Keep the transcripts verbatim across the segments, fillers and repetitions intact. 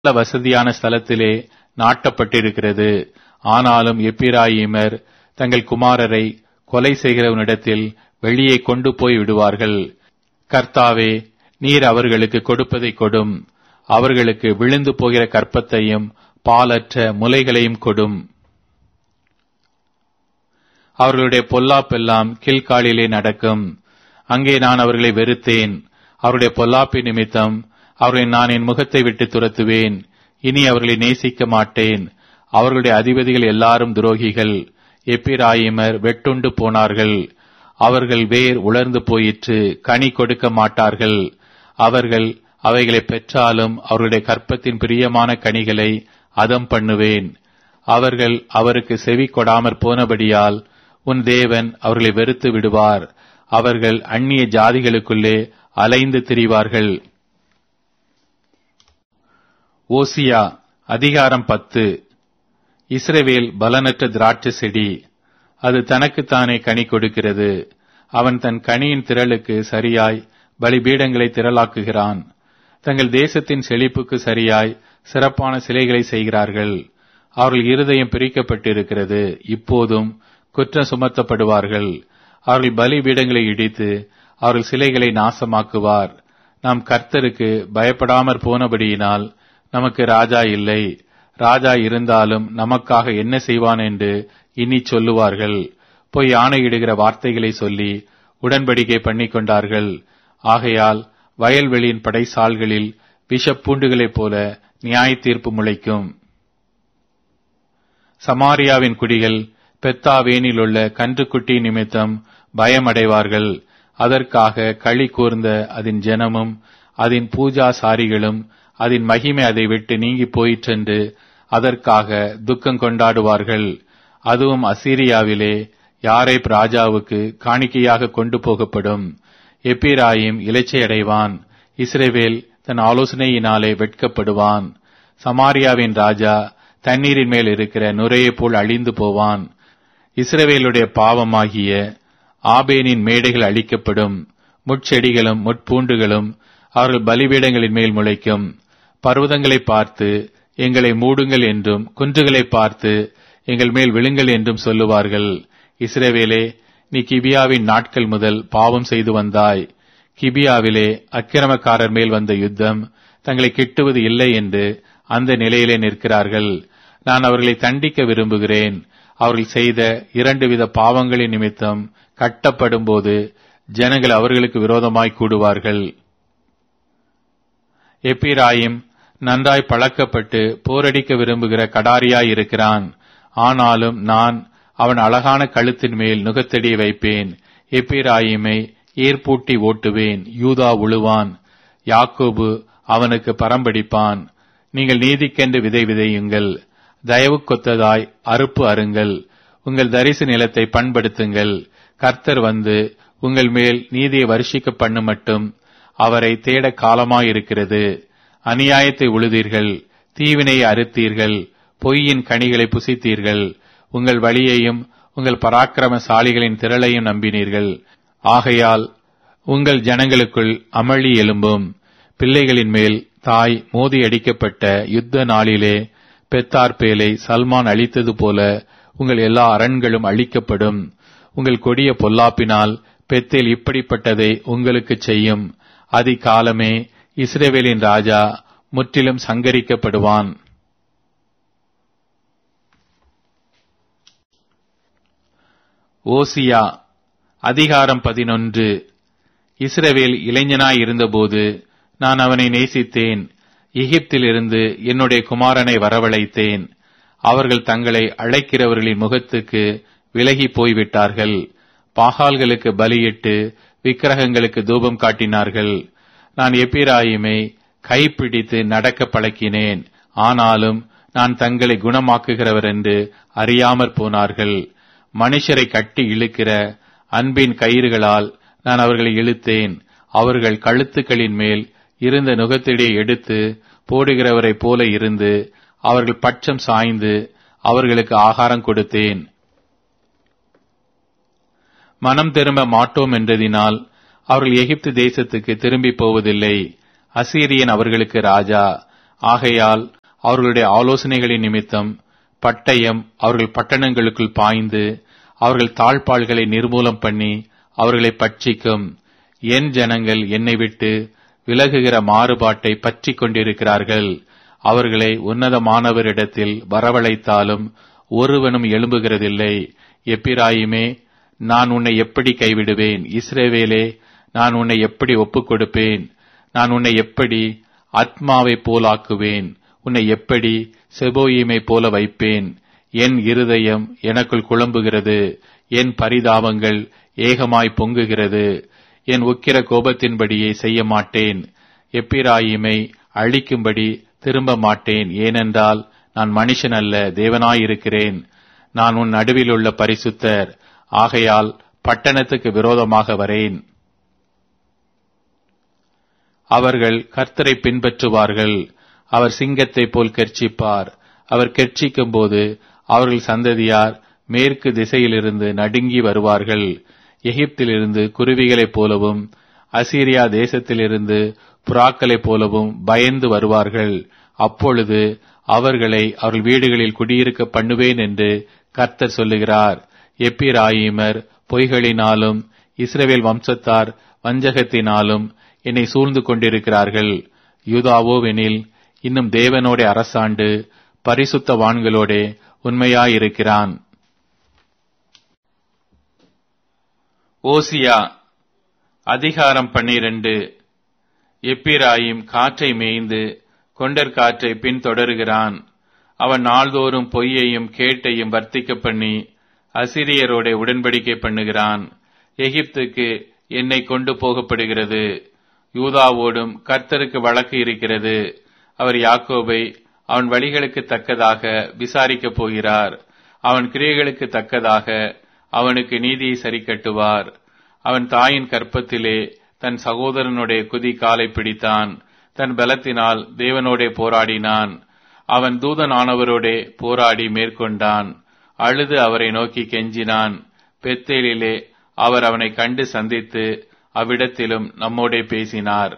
நல்ல வசதியான ஸ்தலத்திலே நாட்டப்பட்டிருக்கிறது. ஆனாலும் எப்பிராயீமர் தங்கள் குமாரரை கொலை செய்கிறவனிடத்தில் வெளியே கொண்டு போய் விடுவார்கள். கர்த்தாவே, நீர் அவர்களுக்கு கொடுப்பதை கொடும். அவர்களுக்கு விழுந்து போகிற கற்பத்தையும் பாலற்ற முலைகளையும் கொடும். அவர்களுடைய பொல்லாப்பெல்லாம் கீழ்காலிலே நடக்கும். அங்கே நான் அவர்களை வெறுத்தேன். அவருடைய பொல்லாப்பின் நிமித்தம் அவர்களை நான் என் முகத்தை விட்டு துரத்துவேன். இனி அவர்களை நேசிக்க மாட்டேன். அவர்களுடைய அதிபதிகள் எல்லாரும் துரோகிகள். எப்பிராயீமர் வெட்டுண்டு போனார்கள். அவர்கள் வேர் உலர்ந்து போயிற்று, கனி கொடுக்க மாட்டார்கள். அவர்கள் அவைகளை பெற்றாலும் அவருடைய கற்பத்தின் பிரியமான கனிகளை அதம் பண்ணுவேன். அவர்கள் அவருக்கு செவி கொடாமற் போனபடியால் உன் தேவன் அவர்களை வெறுத்து விடுவார். அவர்கள் அந்நிய ஜாதிகளுக்குள்ளே அலைந்து திரிவார்கள். ஓசியா அதிகாரம் பத்து. இஸ்ரவேல் பலனற்ற திராட்சை செடி, அது தனக்குத்தானே கனி கொடுக்கிறது. அவன் தன் கனியின் திரளுக்கு சரியாய் பலிபீடங்களை திரளாக்குகிறான். தங்கள் தேசத்தின் செழிப்புக்கு சரியாய் சிறப்பான சிலைகளை செய்கிறார்கள். அவர்கள் இருதயம் பிரிக்கப்பட்டிருக்கிறது. இப்போதும் குற்றம் சுமத்தப்படுவார்கள். அவர்கள் பலிபீடங்களை இடித்து அவர்கள் சிலைகளை நாசமாக்குவார். நாம் கர்த்தருக்கு பயப்படாமற் போனபடியினால் நமக்கு ராஜா இல்லை. ராஜா இருந்தாலும் நமக்காக என்ன செய்வான் என்று இனி சொல்லுவார்கள். போய் ஆணையிடுகிற வார்த்தைகளை சொல்லி உடன்படிக்கை பண்ணிக் கொண்டார்கள். ஆகையால் வயல்வெளியின் படைசால்களில் விஷப்பூண்டுகளைப் போல நியாய தீர்ப்பு முளைக்கும். சமாரியாவின் குடிகள் பெத்தாவேனிலுள்ள கன்றுக்குட்டி நிமித்தம் பயமடைவார்கள். அதற்காக களி கூர்ந்த அதன் ஜனமும் அதன் பூஜாசாரிகளும் அதன் மகிமை அதை விட்டு நீங்கி போயிற்றென்று அதற்காக துக்கம் கொண்டாடுவார்கள். அதுவும் அசீரியாவிலே யாரேப் ராஜாவுக்கு காணிக்கையாக கொண்டு போகப்படும். எப்பிராயிம் இளைச்சையடைவான். இஸ்ரவேல் தன் ஆலோசனையினாலே வெட்கப்படுவான். சமாரியாவின் ராஜா தண்ணீரின் மேல் இருக்கிற நுரையை போல் அழிந்து போவான். இஸ்ரவேலுடைய பாவமாகிய ஆபேனின் மேடைகள் அழிக்கப்படும். முட்செடிகளும் முட்பூண்டுகளும் அவர்கள் பலிபீடங்களின் மேல் முளைக்கும். பர்வதங்களை பார்த்து எங்களை மூடுங்கள் என்றும் குன்றுகளை பார்த்து எங்கள் மேல் விழுங்கள் என்றும் சொல்லுவார்கள். இஸ்ரவேலே, நீ கிபியாவின் நாட்கள் முதல் பாவம் செய்து வந்தாய். கிபியாவிலே அக்கிரமக்காரர் மேல் வந்த யுத்தம் தங்களை கிட்டுவது இல்லை என்று அந்த நிலையிலே நிற்கிறார்கள். நான் அவர்களை தண்டிக்க விரும்புகிறேன். அவர்கள் செய்த இரண்டு வித பாவங்களின் நிமித்தம் கட்டப்படும் போது ஜனங்கள் அவர்களுக்கு விரோதமாய் கூடுவார்கள். எப்பிராயிம் நன்றாய் பழக்கப்பட்டு போரடிக்க விரும்புகிற கடாரியாய் இருக்கிறான். ஆனாலும் நான் அவன் அழகான கழுத்தின் மேல் நுகத்தடியை வைப்பேன். எப்பிராயிமை ஏற்பூட்டி ஓட்டுவேன். யூதா உழுவான், யாக்கோபு அவனுக்கு பரம்படிப்பான். நீங்கள் நீதிக்கென்று விதை விதையுங்கள், தயவு கொத்ததாய் அறுப்பு அருங்கள். உங்கள் தரிசு நிலத்தை பண்படுத்துங்கள். கர்த்தர் வந்து உங்கள் மேல் நீதியை வருஷிக்க பண்ணு மட்டும் அவரை தேட காலமாயிருக்கிறது. அநியாயத்தை உழுதீர்கள், தீவினையை அறுத்தீர்கள், பொய்யின் கனிகளை புசித்தீர்கள். உங்கள் வழியையும் உங்கள் பராக்கிரமசாலிகளின் திரளையும் நம்பினீர்கள். ஆகையால் உங்கள் ஜனங்களுக்குள் அமளி எழும்பும். பிள்ளைகளின் மேல் தாய் மோதி அடிக்கப்பட்ட யுத்த நாளிலே பெத்தார்பேலை சல்மான் அழித்தது போல உங்கள் எல்லா அரண்களும் அழிக்கப்படும். உங்கள் கொடிய பொல்லாப்பினால் பெத்தேல் இப்படிப்பட்டதை உங்களுக்கு செய்யும். அதிகாலமே இஸ்ரவேலின் ராஜா முற்றிலும் சங்கரிக்கப்படுவான். ஓசியா அதிகாரம் பதினொன்று. இஸ்ரவேல் இளைஞனாய் இருந்தபோது நான் அவனை நேசித்தேன். எகிப்திலிருந்து என்னுடைய குமாரனை வரவழைத்தேன். அவர்கள் தங்களை அழைக்கிறவர்களின் முகத்துக்கு விலகி போய்விட்டார்கள். பாகால்களுக்கு பலியிட்டு விக்கிரகங்களுக்கு தூபம் காட்டினார்கள். நான் எப்பிராயிமை கைப்பிடித்து நடக்க பழக்கினேன். ஆனாலும் நான் தங்களை குணமாக்குகிறவர் என்று அறியாமற் போனார்கள். மனுஷரை கட்டி இழுக்கிற அன்பின் கயிறுகளால் நான் அவர்களை இழுத்தேன். அவர்கள் கழுத்துக்களின் மேல் இருந்த நுகத்திடையே எடுத்து போடுகிறவரை போல இருந்து அவர்கள் பட்சம் சாய்ந்து அவர்களுக்கு ஆகாரம் கொடுத்தேன். மனம் திரும்ப மாட்டோம் என்றதினால் அவர்கள் எகிப்து தேசத்துக்கு திரும்பி போவதில்லை. அசீரியன் அவர்களுக்கு ராஜா, ஆகையால் அவர்களுடைய ஆலோசனைகளின் நிமித்தம் பட்டயம் அவர்கள் பட்டணங்களுக்குள் பாய்ந்து அவர்கள் தாழ்பாள்களை நிர்மூலம் பண்ணி அவர்களை பட்சிக்கும். என் ஜனங்கள் என்னை விட்டு விலகுகிற மாறுபாட்டை பற்றி கொண்டிருக்கிறார்கள். அவர்களை உன்னதமானவரிடத்தில் வரவழைத்தாலும் ஒருவனும் எழும்புகிறதில்லை. எப்பிராயிமே, நான் உன்னை எப்படி கைவிடுவேன்? இஸ்ரவேலே, நான் உன்னை எப்படி ஒப்புக் கொடுப்பேன்? நான் உன்னை எப்படி ஆத்மாவை போலாக்குவேன்? உன்னை எப்படி செபோயிமை போல வைப்பேன்? என் இருதயம் எனக்குள் குழம்புகிறது, என் பரிதாபங்கள் ஏகமாய் பொங்குகிறது. என் உக்கிர கோபத்தின்படியே செய்ய மாட்டேன். எப்பிராயிமை அழிக்கும்படி திரும்ப மாட்டேன். ஏனென்றால் நான் மனுஷன் அல்ல, தேவனாயிருக்கிறேன். நான் உன் நடுவில் உள்ள பரிசுத்தர். ஆகையால் பட்டணத்துக்கு விரோதமாக வரேன். அவர்கள் கர்த்தரை பின்பற்றுவார்கள். அவர் சிங்கத்தைப் போல் கெர்ச்சிப்பார். அவர் கெர்ச்சிக்கும் போது அவர்கள் சந்ததியார் மேற்கு திசையிலிருந்து நடுங்கி வருவார்கள். எகிப்திலிருந்து குருவிகளைப் போலவும் அசீரியா தேசத்திலிருந்து புறாக்களைப் போலவும் பயந்து வருவார்கள். அப்பொழுது அவர்களை அவர்கள் வீடுகளில் குடியிருக்க பண்ணுவேன் என்று கர்த்தர் சொல்லுகிறார். எப்பிராயீமர் பொய்களினாலும் இஸ்ரவேல் வம்சத்தார் வஞ்சகத்தினாலும் என்னை சூழ்ந்து கொண்டிருக்கிறார்கள். யூதாவோவெனில் இன்னும் தேவனோட அரசாண்டு பரிசுத்தவான்களோட உண்மையாயிருக்கிறான். ஓசியா அதிகாரம் பன்னிரண்டு. எப்பிராயிம் காற்றை மேய்ந்து கொண்டற் காற்றை பின்தொடருகிறான். அவன் நாள்தோறும் பொய்யையும் கேட்டையும் வர்த்திக்க பண்ணி அசிரியரோட உடன்படிக்கை பண்ணுகிறான். எகிப்துக்கு என்னை கொண்டு போகப்படுகிறது. யூதாவோடும் கர்த்தருக்கு வழக்கு இருக்கிறது. அவர் யாக்கோபை அவன் வழிகளுக்கு தக்கதாக விசாரிக்கப் போகிறார். அவன் கிரியைகளுக்கு தக்கதாக அவனுக்கு நீதியை சரி கட்டுவார். அவன் தாயின் கற்பத்திலே தன் சகோதரனுடைய குதி காலை பிடித்தான். தன் பலத்தினால் தேவனோடே போராடினான். அவன் தூதனானவரோடே போராடி மேற்கொண்டான். அழுது அவரை நோக்கி கெஞ்சினான். பெத்தேலிலே அவர் அவனை கண்டு சந்தித்து அவ்விடத்திலும் நம்மோடே பேசினார்.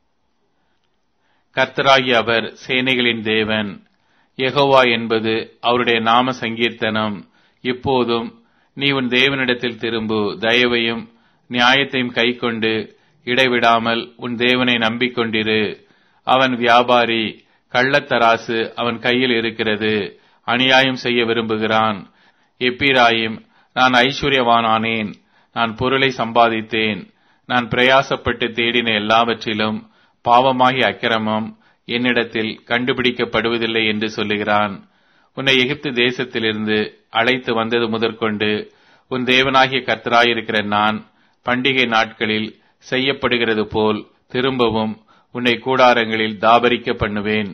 கர்த்தராகி அவர் சேனைகளின் தேவன். யெகோவா என்பது அவருடைய நாம சங்கீர்த்தனம். இப்போதும் நீ உன் தேவனிடத்தில் திரும்பு, தயவையும் நியாயத்தையும் கைக்கொண்டு இடைவிடாமல் உன் தேவனை நம்பிக்கொண்டிரு. அவன் வியாபாரி, கள்ளத்தராசு அவன் கையில் இருக்கிறது, அநியாயம் செய்ய விரும்புகிறான். எப்பிராயிம், நான் ஐஸ்வர்யவானானேன், நான் பொருளை சம்பாதித்தேன், நான் பிரயாசப்பட்டு தேடின எல்லாவற்றிலும் பாவமாகிய அக்கிரமம் என்னிடத்தில் கண்டுபிடிக்கப்படுவதில்லை என்று சொல்லுகிறான். உன்னை எகிப்து தேசத்திலிருந்து அழைத்து வந்தது முதற்கொண்டு உன் தேவனாகிய கர்த்தராயிருக்கிற நான் பண்டிகை நாட்களில் செய்யப்படுகிறது போல் திரும்பவும் உன்னை கூடாரங்களில் தாபரிக்க பண்ணுவேன்.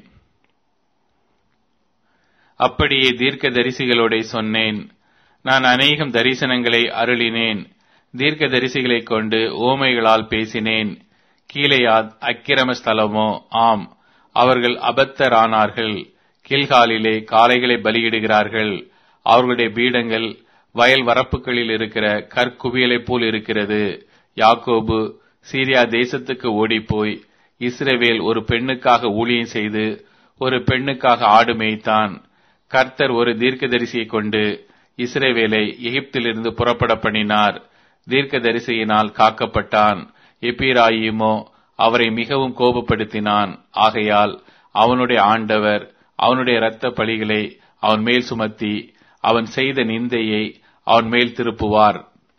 அப்படியே தீர்க்க தரிசிகளோட சொன்னேன். நான் அநேகம் தரிசனங்களை அருளினேன். தீர்க்க தரிசிகளை கொண்டு ஓமைகளால் பேசினேன். கீலேயாத் அக்கிரம ஸ்தலமோ? ஆம், அவர்கள் அபத்தரானார்கள். கில்காலிலே காளைகளை பலியிடுகிறார்கள். அவர்களுடைய பீடங்கள் வயல் வரப்புகளில் இருக்கிற கற்குவியலைப் போல் இருக்கிறது. யாக்கோபு சீரியா தேசத்துக்கு ஓடிப்போய் இஸ்ரவேல் ஒரு பெண்ணுக்காக ஊழியம் செய்து ஒரு பெண்ணுக்காக ஆடு மேய்த்தான். கர்த்தர் ஒரு தீர்க்கதரிசியை கொண்டு இஸ்ரவேலை எகிப்திலிருந்து புறப்பட பண்ணினார். தீர்க்கதரிசியினால் காக்கப்பட்டான். எப்பிராயிமோ அவரை மிகவும் கோபப்படுத்தினான். ஆகையால் அவனுடைய ஆண்டவர் அவனுடைய இரத்த பழிகளை அவன் மேல் சுமத்தி அவன் செய்த நிந்தையை அவன் மேல் திருப்புவார்.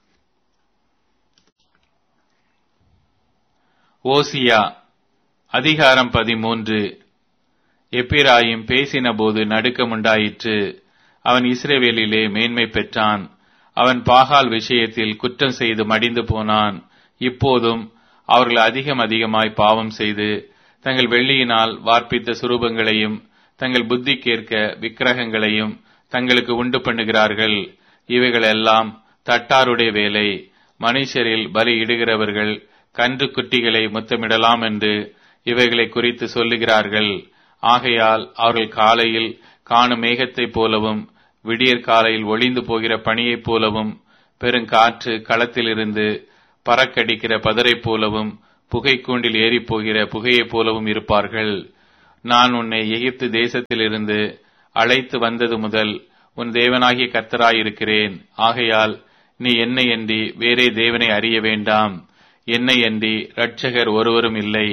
ஓசியா அதிகாரம் பதிமூன்று. எப்பிராயிம் பேசின போது நடுக்கமுண்டாயிற்று. அவன் இஸ்ரவேலிலே மேன்மை பெற்றான். அவன் பாகால் விஷயத்தில் குற்றம் செய்து மடிந்து போனான். இப்போதும் அவர்கள் அதிகம் அதிகமாய் பாவம் செய்து தங்கள் வெள்ளியினால் வார்ப்பித்த சுரூபங்களையும் தங்கள் புத்திக்கேற்க விக்கிரகங்களையும் தங்களுக்கு உண்டு பண்ணுகிறார்கள். இவைகளெல்லாம் தட்டாருடைய வேலை. மனுஷரில் பலி இடுகிறவர்கள் கன்று குட்டிகளை முத்தமிடலாம் என்று இவைகளை குறித்து சொல்லுகிறார்கள். ஆகையால் அவர்கள் காலையில் காணும் மேகத்தைப் போலவும் விடியற் காலையில் ஒளிந்து போகிற பனியைப் போலவும் பெருங்காற்று களத்திலிருந்து பறக்கடிக்கிற பதரை போலவும் புகை கூண்டில் ஏறி போகிற புகையைப் போலவும் இருப்பார்கள். நான் உன்னை எகிப்து தேசத்திலிருந்து அழைத்து வந்தது முதல் உன் தேவனாகிய கர்த்தராயிருக்கிறேன். ஆகையால் நீ என்னை அன்றி வேறே தேவனை அறிய வேண்டாம். என்னை அன்றி இரட்சகர் ஒருவரும் இல்லை.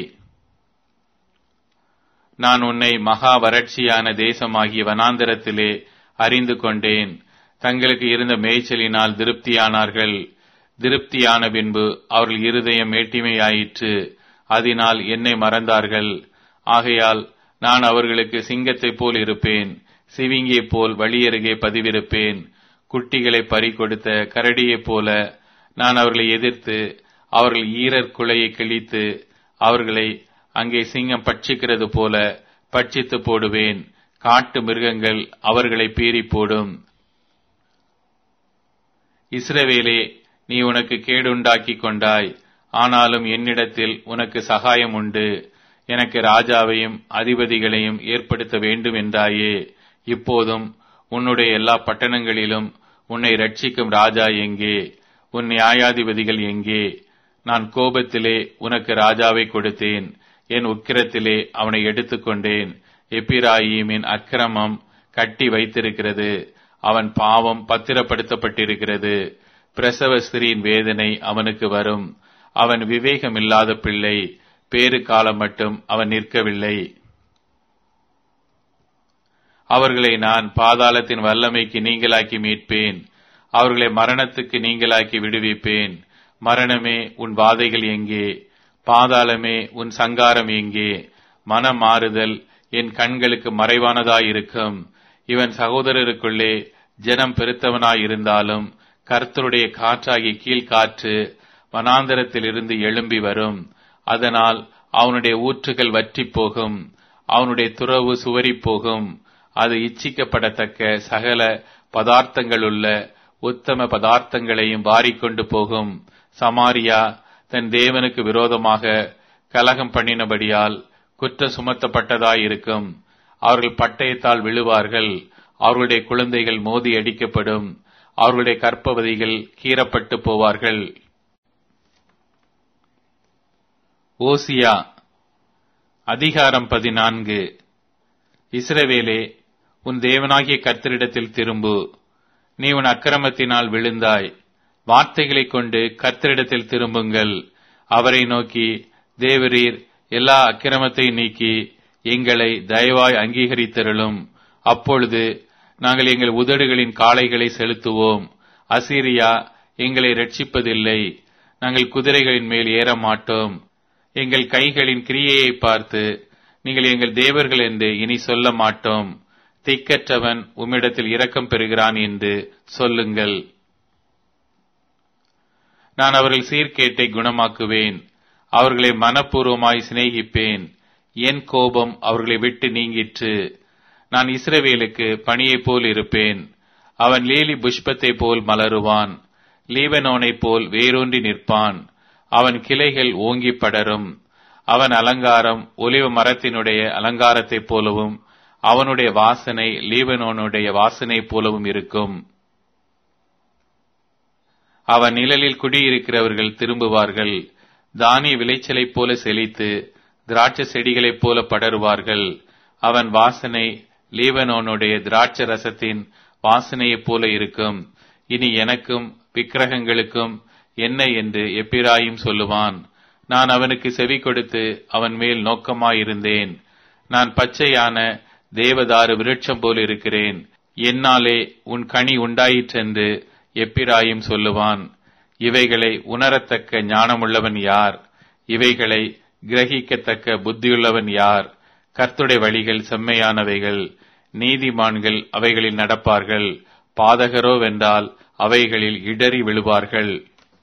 நான் உன்னை மகா வறட்சியான தேசமாகிய வனாந்தரத்திலே அறிந்து கொண்டேன். தங்களுக்கு இருந்த மேய்ச்சலினால் திருப்தியானார்கள். திருப்தியான பின்பு அவர்கள் இருதயம் மேட்டிமையாயிற்று. அதனால் என்னை மறந்தார்கள். ஆகையால் நான் அவர்களுக்கு சிங்கத்தைப் போல் இருப்பேன், சிவிங்கியைப் போல் வழியருகே பதிவிருப்பேன். குட்டிகளை பறி கொடுத்த கரடியைப் போல நான் அவர்களை எதிர்த்து அவர்கள் ஈரர் குலையை கிழித்து அவர்களை அங்கே சிங்கம் பட்சிக்கிறது போல பட்சித்து போடுவேன். காட்டு மிருகங்கள் அவர்களை பீறி போடும். இஸ்ரவேலே, நீ உனக்கு கேடுண்டாக்கி கொண்டாய். ஆனாலும் என்னிடத்தில் உனக்கு சகாயம் உண்டு. எனக்கு ராஜாவையும் அதிபதிகளையும் ஏற்படுத்த வேண்டும் என்றாயே. இப்போதும் உன்னுடைய எல்லா பட்டணங்களிலும் உன்னை ரட்சிக்கும் ராஜா எங்கே? உன் நியாயாதிபதிகள் எங்கே? நான் கோபத்திலே உனக்கு ராஜாவை கொடுத்தேன், என் உக்கிரத்திலே அவனை எடுத்துக்கொண்டேன். எப்பிராயீமின் அக்கிரமம் கட்டி வைத்திருக்கிறது, அவன் பாவம் பத்திரப்படுத்தப்பட்டிருக்கிறது. பிரசவ ஸ்திரீயின் வேதனை அவனுக்கு வரும். அவன் விவேகமில்லாத பிள்ளை, பேறு காலம் மட்டும் அவன் நிற்கவில்லை. அவர்களை நான் பாதாளத்தின் வல்லமைக்கு நீங்களாக்கி மீட்பேன். அவர்களை மரணத்துக்கு நீங்களாக்கி விடுவிப்பேன். மரணமே, உன் வாதைகள் எங்கே? பாதாளமே, உன் சங்காரம் எங்கே? மனம் மாறுதல் என் கண்களுக்கு மறைவானதாயிருக்கும். இவன் சகோதரருக்குள்ளே ஜனம் பெருத்தவனாயிருந்தாலும் கர்த்தருடைய காற்றாகி கீழ்காற்று வனாந்தரத்திலிருந்து எழும்பி வரும். அதனால் அவனுடைய ஊற்றுகள் வற்றி போகும், அவனுடைய துறவு சுவரி போகும். அது இச்சிக்கப்படத்தக்க சகல பதார்த்தங்களுள்ள உத்தம பதார்த்தங்களையும் வாரிக்கொண்டு போகும். சமாரியா தன் தேவனுக்கு விரோதமாக கலகம் பண்ணினபடியால் குற்ற சுமத்தப்பட்டதாயிருக்கும். அவர்கள் பட்டயத்தால் விழுவார்கள், அவர்களுடைய குழந்தைகள் மோதி அடிக்கப்படும், அவர்களுடைய கற்பவதிகள் கீறப்பட்டு போவார்கள். ஓசியா அதிகாரம் பதினான்கு. இஸ்ரவேலே, உன் தேவனாகிய கர்த்தரிடத்தில் திரும்பு. நீ உன் அக்கிரமத்தினால் விழுந்தாய். வார்த்தைகளைக் கொண்டு கர்த்தரிடத்தில் திரும்புங்கள். அவரை நோக்கி, தேவரீர் எல்லா அக்கிரமத்தை நீக்கி எங்களை தயவாய் அங்கீகரித்தருளும். அப்பொழுது நாங்கள் எங்கள் உதடுகளின் காளைகளை செலுத்துவோம். அசீரியா எங்களை ரட்சிப்பதில்லை. நாங்கள் குதிரைகளின் மேல் ஏற மாட்டோம். எங்கள் கைகளின் கிரியையை பார்த்து நீங்கள் எங்கள் தேவர்கள் என்று இனி சொல்ல மாட்டோம். திக்கற்றவன் உம்மிடத்தில் இரக்கம் பெறுகிறான் என்று சொல்லுங்கள். நான் அவர்கள் சீர்கேட்டை குணமாக்குவேன், அவர்களை மனப்பூர்வமாய் சிநேகிப்பேன். என் கோபம் அவர்களை விட்டு நீங்கிற்று. நான் இஸ்ரவேலுக்கு பனியைப் போல் இருப்பேன். அவன் லீலி புஷ்பத்தை போல் மலருவான், லீபனோனைப் போல் வேரூன்றி நிற்பான். அவன் கிளைகள் ஓங்கி படரும். அவன் அலங்காரம் ஒலிவ மரத்தினுடைய அலங்காரத்தைப் போலவும் அவனுடைய வாசனை லீபனோனுடைய வாசனை போலவும் இருக்கும். அவன் நிழலில் குடியிருக்கிறவர்கள் திரும்புவார்கள். தானிய விளைச்சலைப் போல செழித்து திராட்சை செடிகளைப் போல படருவார்கள். அவன் வாசனை லீபனோனுடைய திராட்சை ரசத்தின் வாசனையைப் போல இருக்கும். இனி எனக்கும் விக்கிரகங்களுக்கும் என்ன என்று எப்பிராயிம் சொல்லுவான். நான் அவனுக்கு செவி கொடுத்து அவன் மேல் நோக்கமாயிருந்தேன். நான் பச்சையான தேவதாரு விருட்சம் போல் இருக்கிறேன். என்னாலே உன் கனி உண்டாயிற்றென்று எப்பிராயிம் சொல்லுவான். இவைகளை உணரத்தக்க ஞானமுள்ளவன் யார்? இவைகளை கிரகிக்கத்தக்க புத்தியுள்ளவன் யார்? கர்த்தருடைய வழிகள் செம்மையானவைகள், நீதிமான்கள் அவைகளில் நடப்பார்கள். பாதகரோ வென்றால் அவைகளில் இடறி விழுவார்கள்.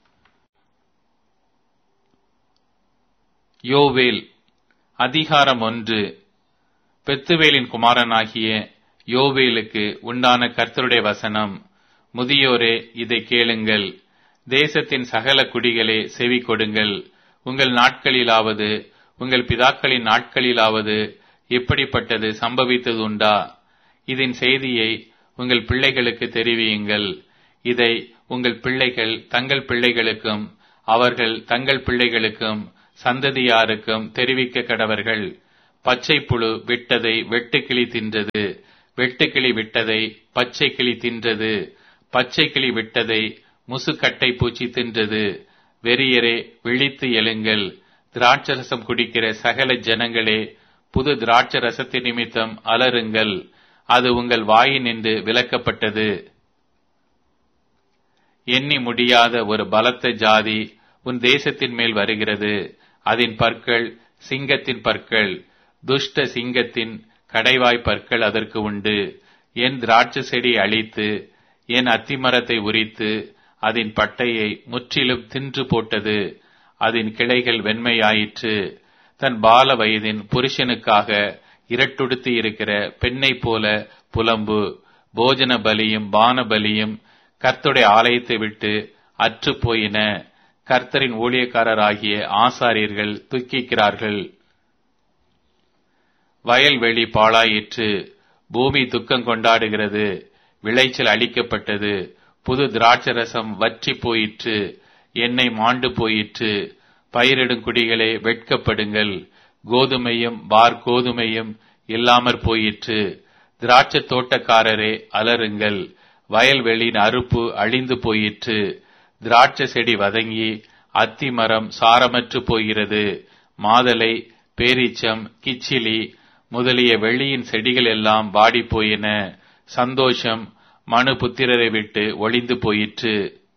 யோவேல் அதிகாரம் ஒன்று. பெத்துவேலின் குமாரனாகிய யோவேலுக்கு உண்டான கர்த்தருடைய வசனம். முதியோரே, இதை கேளுங்கள். தேசத்தின் சகல குடிகளே, செவி கொடுங்கள். உங்கள் நாட்களிலாவது உங்கள் பிதாக்களின் நாட்களிலாவது எப்படிப்பட்டது சம்பவித்தது உண்டா? இதன் செய்தியை உங்கள் பிள்ளைகளுக்கு தெரிவியுங்கள். இதை உங்கள் பிள்ளைகள் தங்கள் பிள்ளைகளுக்கும் அவர்கள் தங்கள் பிள்ளைகளுக்கும் சந்ததியாருக்கும் தெரிவிக்க கடவர்கள். பச்சை புழு விட்டதை வெட்டுக்கிளி தின்றது, வெட்டுக்கிளி விட்டதை பச்சை கிளி தின்றது, பச்சை கிளி விட்டதை முசுக்கட்டை பூச்சி தின்றது. வெறியரே விழித்து எழுங்கள், திராட்சரசம் குடிக்கிற சகல ஜனங்களே புது திராட்சரசத்தின் நிமித்தம் அலறுங்கள், அது உங்கள் வாயினின்று விலக்கப்பட்டது. எண்ணி முடியாத ஒரு பலத்த ஜாதி உன் தேசத்தின் மேல் வருகிறது. அதன் பற்கள் சிங்கத்தின் பற்கள், துஷ்ட சிங்கத்தின் கடைவாய் பற்கள் அதற்கு உண்டு. என் திராட்சை செடி அழித்து என் அத்திமரத்தை உரித்து அதன் பட்டையை முற்றிலும் தின்று போட்டது. அதன் கிளைகள் வெண்மையாயிற்று. தன் பால வயதின் புருஷனுக்காக இரட்டுடுத்தி இருக்கிற பெண்ணை போல புலம்பு. போஜன பலியும் பான பலியும் கர்த்தருடைய ஆலயத்தை விட்டு அற்று போயின. கர்த்தரின் ஊழியக்காரராகிய ஆசாரியர்கள் துக்கிக்கிறார்கள். வயல்வெளி பாழாயிற்று, பூமி துக்கம் கொண்டாடுகிறது. விளைச்சல் அளிக்கப்பட்டது, புது திராட்சரசம் வற்றி போயிற்று, எண்ணெய் மாண்டு போயிற்று. பயிரிடும் குடிகளே வெட்கப்படுங்கள், கோதுமையும் பார் கோதுமையும் இல்லாமற் போயிற்று. திராட்சை தோட்டக்காரரே அலறுங்கள், வயல்வெளியின் அறுப்பு அழிந்து போயிற்று. திராட்சை செடி வதங்கி அத்தி மரம் சாரமற்று போகிறது. மாதலை, பேரீச்சம், கிச்சிலி முதலிய வெளியின் செடிகள் எல்லாம் வாடி போயின. சந்தோஷம் மனு புத்திரரை விட்டு ஒளிந்து போயிற்று.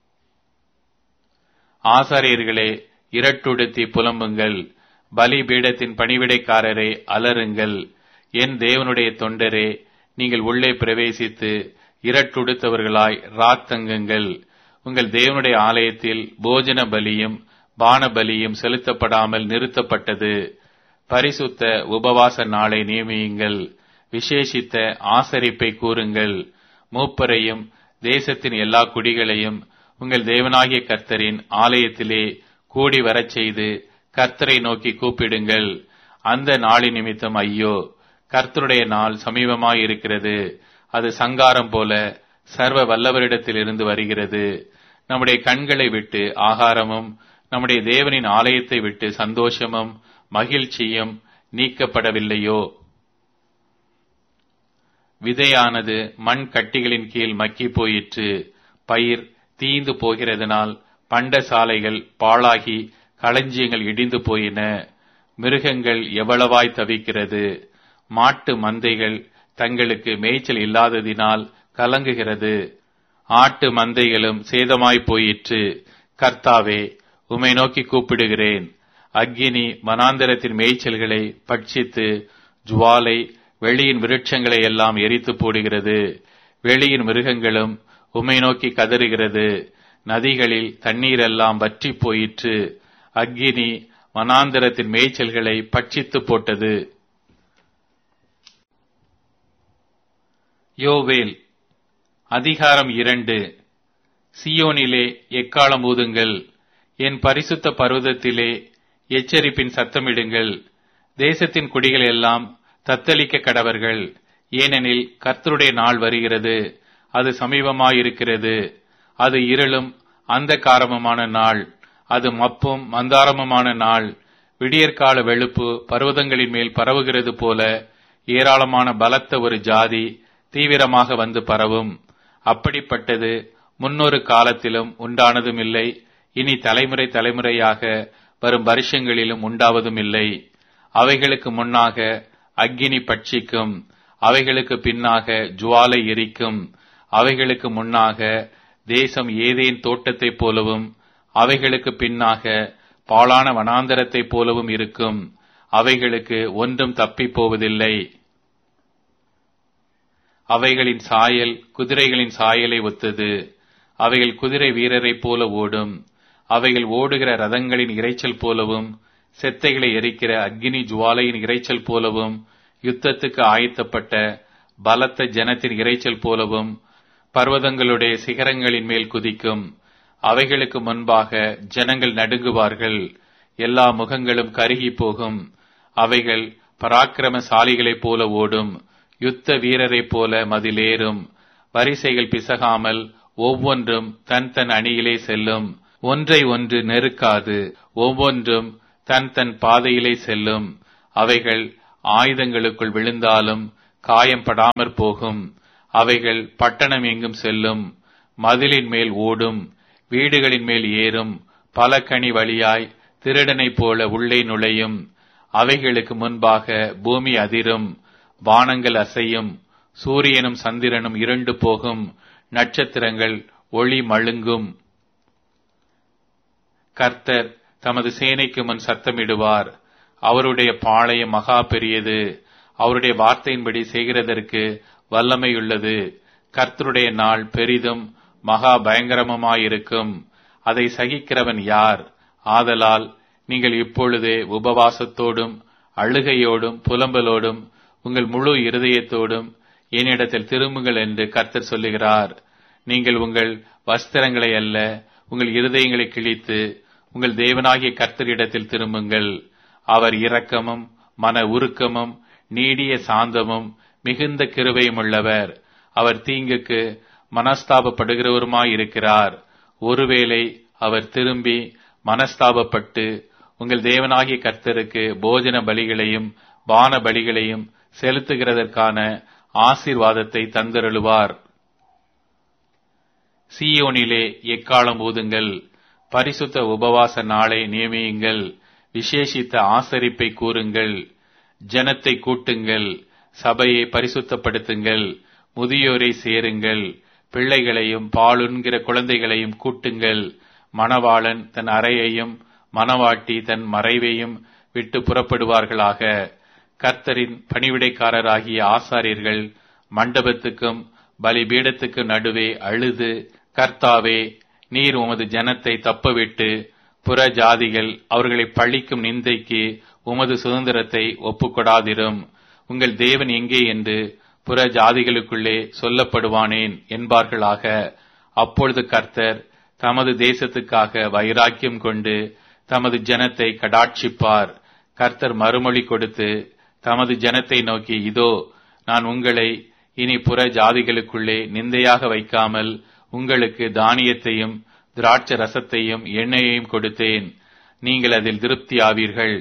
ஆசாரியர்களே இரட்டுடுத்தி புலம்புங்கள், பலிபீடத்தின் பணிவிடைக்காரரே அலறுங்கள். என் தேவனுடைய தொண்டரே, நீங்கள் உள்ளே பிரவேசித்து இரட்டுடுத்தவர்களாய் ராத்தங்குங்கள். உங்கள் தேவனுடைய ஆலயத்தில் போஜன பலியும் பான பலியும் செலுத்தப்படாமல் நிறுத்தப்பட்டது. பரிசுத்த உபவாச நாளை நியமியுங்கள், விசேஷித்த ஆசரிப்பை கூறுங்கள். மூப்பரையும் தேசத்தின் எல்லா குடிகளையும் உங்கள் தேவனாகிய கர்த்தரின் ஆலயத்திலே கூடி வரச் செய்து கர்த்தரை நோக்கி கூப்பிடுங்கள். அந்த நாளின் நிமித்தம் ஐயோ, கர்த்தருடைய நாள் சமீபமாயிருக்கிறது. அது சங்காரம் போல சர்வ வல்லவரிடத்திலிருந்து வருகிறது. நம்முடைய கண்களை விட்டு ஆகாரமும் நம்முடைய தேவனின் ஆலயத்தை விட்டு சந்தோஷமும் மகிழ்ச்சியும் நீக்கப்படவில்லையோ? விதையானது மண் கட்டிகளின் கீழ் மக்கி போயிற்று. பயிர் தீந்து போகிறதுனால் பண்ட சாலைகள் பாழாகி களஞ்சியங்கள் இடிந்து போயின. மிருகங்கள் எவ்வளவாய் தவிக்கிறது. மாட்டு மந்தைகள் தங்களுக்கு மேய்ச்சல் இல்லாததினால் கலங்குகிறது. ஆட்டு மந்தைகளும் சேதமாய் போயிற்று. கர்த்தாவே, உம்மை நோக்கி கூப்பிடுகிறேன். அக்கினி வனாந்தரத்தின் மேய்ச்சல்களை பட்சித்து ஜுவாலை வெளியின் விருட்சங்களை எல்லாம் எரித்து போடுகிறது. வெளியின் மிருகங்களும் உம்மை நோக்கி கதறுகிறது. நதிகளில் தண்ணீரெல்லாம் வற்றி போயிற்று. அக்கினி வனாந்தரத்தின் மேய்ச்சல்களை பட்சித்து போட்டது. யோவேல் அதிகாரம் இரண்டு. சியோனிலே எக்காளம் ஊதுங்கள், என் பரிசுத்த பர்வதத்திலே எச்சரிப்பின் சத்தமிடுங்கள். தேசத்தின் குடிகள் எல்லாம் தத்தளிக்க கடவர்கள். ஏனெனில் கர்த்தருடைய நாள் வருகிறது, அது சமீபமாயிருக்கிறது. அது இருளும் அந்த காரமுமான நாள், அது மப்பும் மந்தாரமுமான நாள். விடியற்கால வெளுப்பு பர்வதங்களின் மேல் பரவுகிறது போல ஏராளமான பலத்த ஒரு ஜாதி தீவிரமாக வந்து பரவும். அப்படிப்பட்டது முன்னொரு காலத்திலும் உண்டானதும் இல்லை, இனி தலைமுறை தலைமுறையாக வரும் வருஷங்களிலும் உண்டாவதும் இல்லை. அவைகளுக்கு முன்னாக அக்கினி பட்சிக்கும், அவைகளுக்கு பின்னாக ஜுவாலை எரிக்கும். அவைகளுக்கு முன்னாக தேசம் ஏதேன் தோட்டத்தைப் போலவும் அவைகளுக்கு பின்னாக பாழான வனாந்தரத்தைப் போலவும் இருக்கும். அவைகளுக்கு ஒன்றும் தப்பிப் போவதில்லை. அவைகளின் சாயல் குதிரைகளின் சாயலை ஒத்தது. அவைகள் குதிரை வீரரைப் போல ஓடும். அவைகள் ஓடுகிற ரதங்களின் இரைச்சல் போலவும் செத்தைகளை எரிக்கிற அக்கினி ஜுவாலையின் இரைச்சல் போலவும் யுத்தத்துக்கு ஆயத்தப்பட்ட பலத்த ஜனத்தின் இரைச்சல் போலவும் பர்வதங்களுடைய சிகரங்களின் மேல் குதிக்கும். அவைகளுக்கு முன்பாக ஜனங்கள் நடுங்குவார்கள், எல்லா முகங்களும் கருகி போகும். அவைகள் பராக்கிரமசாலிகளைப் போல ஓடும், யுத்த வீரரைப் போல மதிலேறும். வரிசைகள் பிசகாமல் ஒவ்வொன்றும் தன் தன் அணியிலே செல்லும். ஒன்றை ஒன்று நெருக்காது, ஒவ்வொன்றும் தன் தன் பாதையிலே செல்லும். அவைகள் ஆயுதங்களுக்குள் விழுந்தாலும் காயம் படாமற் போகும். அவைகள் பட்டணம் எங்கும் செல்லும், மதிலின் மேல் ஓடும், வீடுகளின் மேல் ஏறும், பல கனி வழியாய் திருடனைப் போல உள்ளே நுழையும். அவைகளுக்கு முன்பாக பூமி அதிரும், வானங்கள் அசையும், சூரியனும் சந்திரனும் இருண்டு போகும், நட்சத்திரங்கள் ஒளி மழுங்கும். கர்த்தர் தமது சேனைக்கு முன் சத்தமிடுவார். அவருடைய பாளையம் மகா பெரியது. அவருடைய வார்த்தையின்படி செய்கிறதற்கு வல்லமையுள்ளது. கர்த்தருடைய நாள் பெரிதும் மகா பயங்கரமுமாயிருக்கும். அதை சகிக்கிறவன் யார்? ஆதலால் நீங்கள் இப்பொழுதே உபவாசத்தோடும் அழுகையோடும் புலம்பலோடும் உங்கள் முழு இருதயத்தோடும் என்னிடத்தில் திரும்புங்கள் என்று கர்த்தர் சொல்லுகிறார். நீங்கள் உங்கள் வஸ்திரங்களை அல்ல, உங்கள் இருதயங்களை கிழித்து உங்கள் தேவனாகிய கர்த்தரிடத்தில் திரும்புங்கள். அவர் இரக்கமும் மன உருக்கமும் நீடிய சாந்தமும் மிகுந்த கிருபையும் உள்ளவர். அவர் தீங்குக்கு மனஸ்தாபப்படுகிறவருமாயிருக்கிறார். ஒருவேளை அவர் திரும்பி மனஸ்தாபப்பட்டு உங்கள் தேவனாகிய கர்த்தருக்கு போஜன பலிகளையும் பான பலிகளையும் செலுத்துகிறதற்கான ஆசீர்வாதத்தை தந்தருளுவார். சீயோனிலே எக்காலம் ஊதுங்கள், பரிசுத்த உபவாச நாளை நியமியுங்கள், விசேஷித்த ஆசரிப்பை கூறுங்கள், ஜனத்தை கூட்டுங்கள், சபையை பரிசுத்தப்படுத்துங்கள், முதியோரை சேருங்கள், பிள்ளைகளையும் பாலுண்கிற குழந்தைகளையும் கூட்டுங்கள். மணவாளன் தன் அறையையும் மணவாட்டி தன் மறைவையும் விட்டு புறப்படுவார்களாக. கர்த்தரின் பணிவிடைக்காரராகிய ஆசாரியர்கள் மண்டபத்துக்கும் பலிபீடத்துக்கு நடுவே அழுது, கர்த்தாவே, நீர் உமது ஜனத்தை தப்பவிட்டு புற ஜாதிகள் அவர்களை பழிக்கும் நிந்தைக்கு உமது சுதந்திரத்தை ஒப்புக்கொடாதிரும். உங்கள் தேவன் எங்கே என்று புற ஜாதிகளுக்குள்ளே சொல்லப்படுவானேன் என்பார்களாக. அப்பொழுது கர்த்தர் தமது தேசத்துக்காக வைராக்கியம் கொண்டு தமது ஜனத்தை கடாட்சிப்பார். கர்த்தர் மறுமொழி கொடுத்து தமது ஜனத்தை நோக்கி, இதோ, நான் உங்களை இனி புற ஜாதிகளுக்குள்ளே நிந்தையாக வைக்காமல் உங்களுக்கு தானியத்தையும் திராட்ச ரசத்தையும் எண்ணெயையும் கொடுத்தேன். நீங்கள் அதில் திருப்தி ஆவீர்கள்.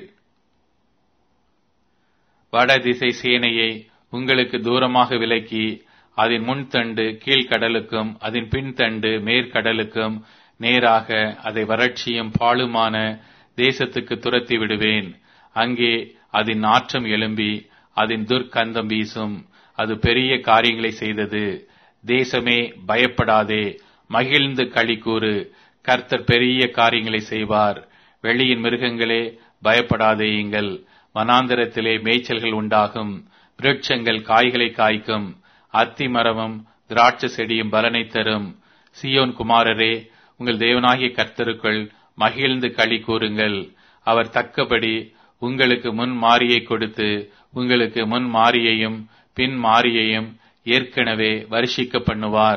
வடதிசை சேனையை உங்களுக்கு தூரமாக விலக்கி அதன் முன்தண்டு கீழ்கடலுக்கும் அதன் பின்தண்டு மேற்கடலுக்கும் நேராக அதை வறட்சியும் பாழுமான தேசத்துக்கு துரத்தி விடுவேன். அங்கே அதன் நாற்றம் எழும்பி அதன் துர்க்கந்தம் வீசும். அது பெரிய காரியங்களை செய்தது. தேசமே, பயப்படாதே, மகிழ்ந்து களி கூறு. கர்த்தர் பெரிய காரியங்களை செய்வார். வெளியின் மிருகங்களே, பயப்படாதேயுங்கள். வனாந்தரத்திலே மேய்ச்சல்கள் உண்டாகும், விருட்சங்கள் காய்களை காய்க்கும், அத்தி மரமும் திராட்சை செடியும் பலனை தரும். சீயோன் குமாரரே, உங்கள் தேவனாகிய கர்த்தருக்குள் மகிழ்ந்து களி கூறுங்கள். அவர் தக்கபடி உங்களுக்கு முன் மாரியை கொடுத்து உங்களுக்கு முன் மாரியையும் பின் மாரியையும் ஏற்கனவே வருஷிக்க பண்ணுவார்.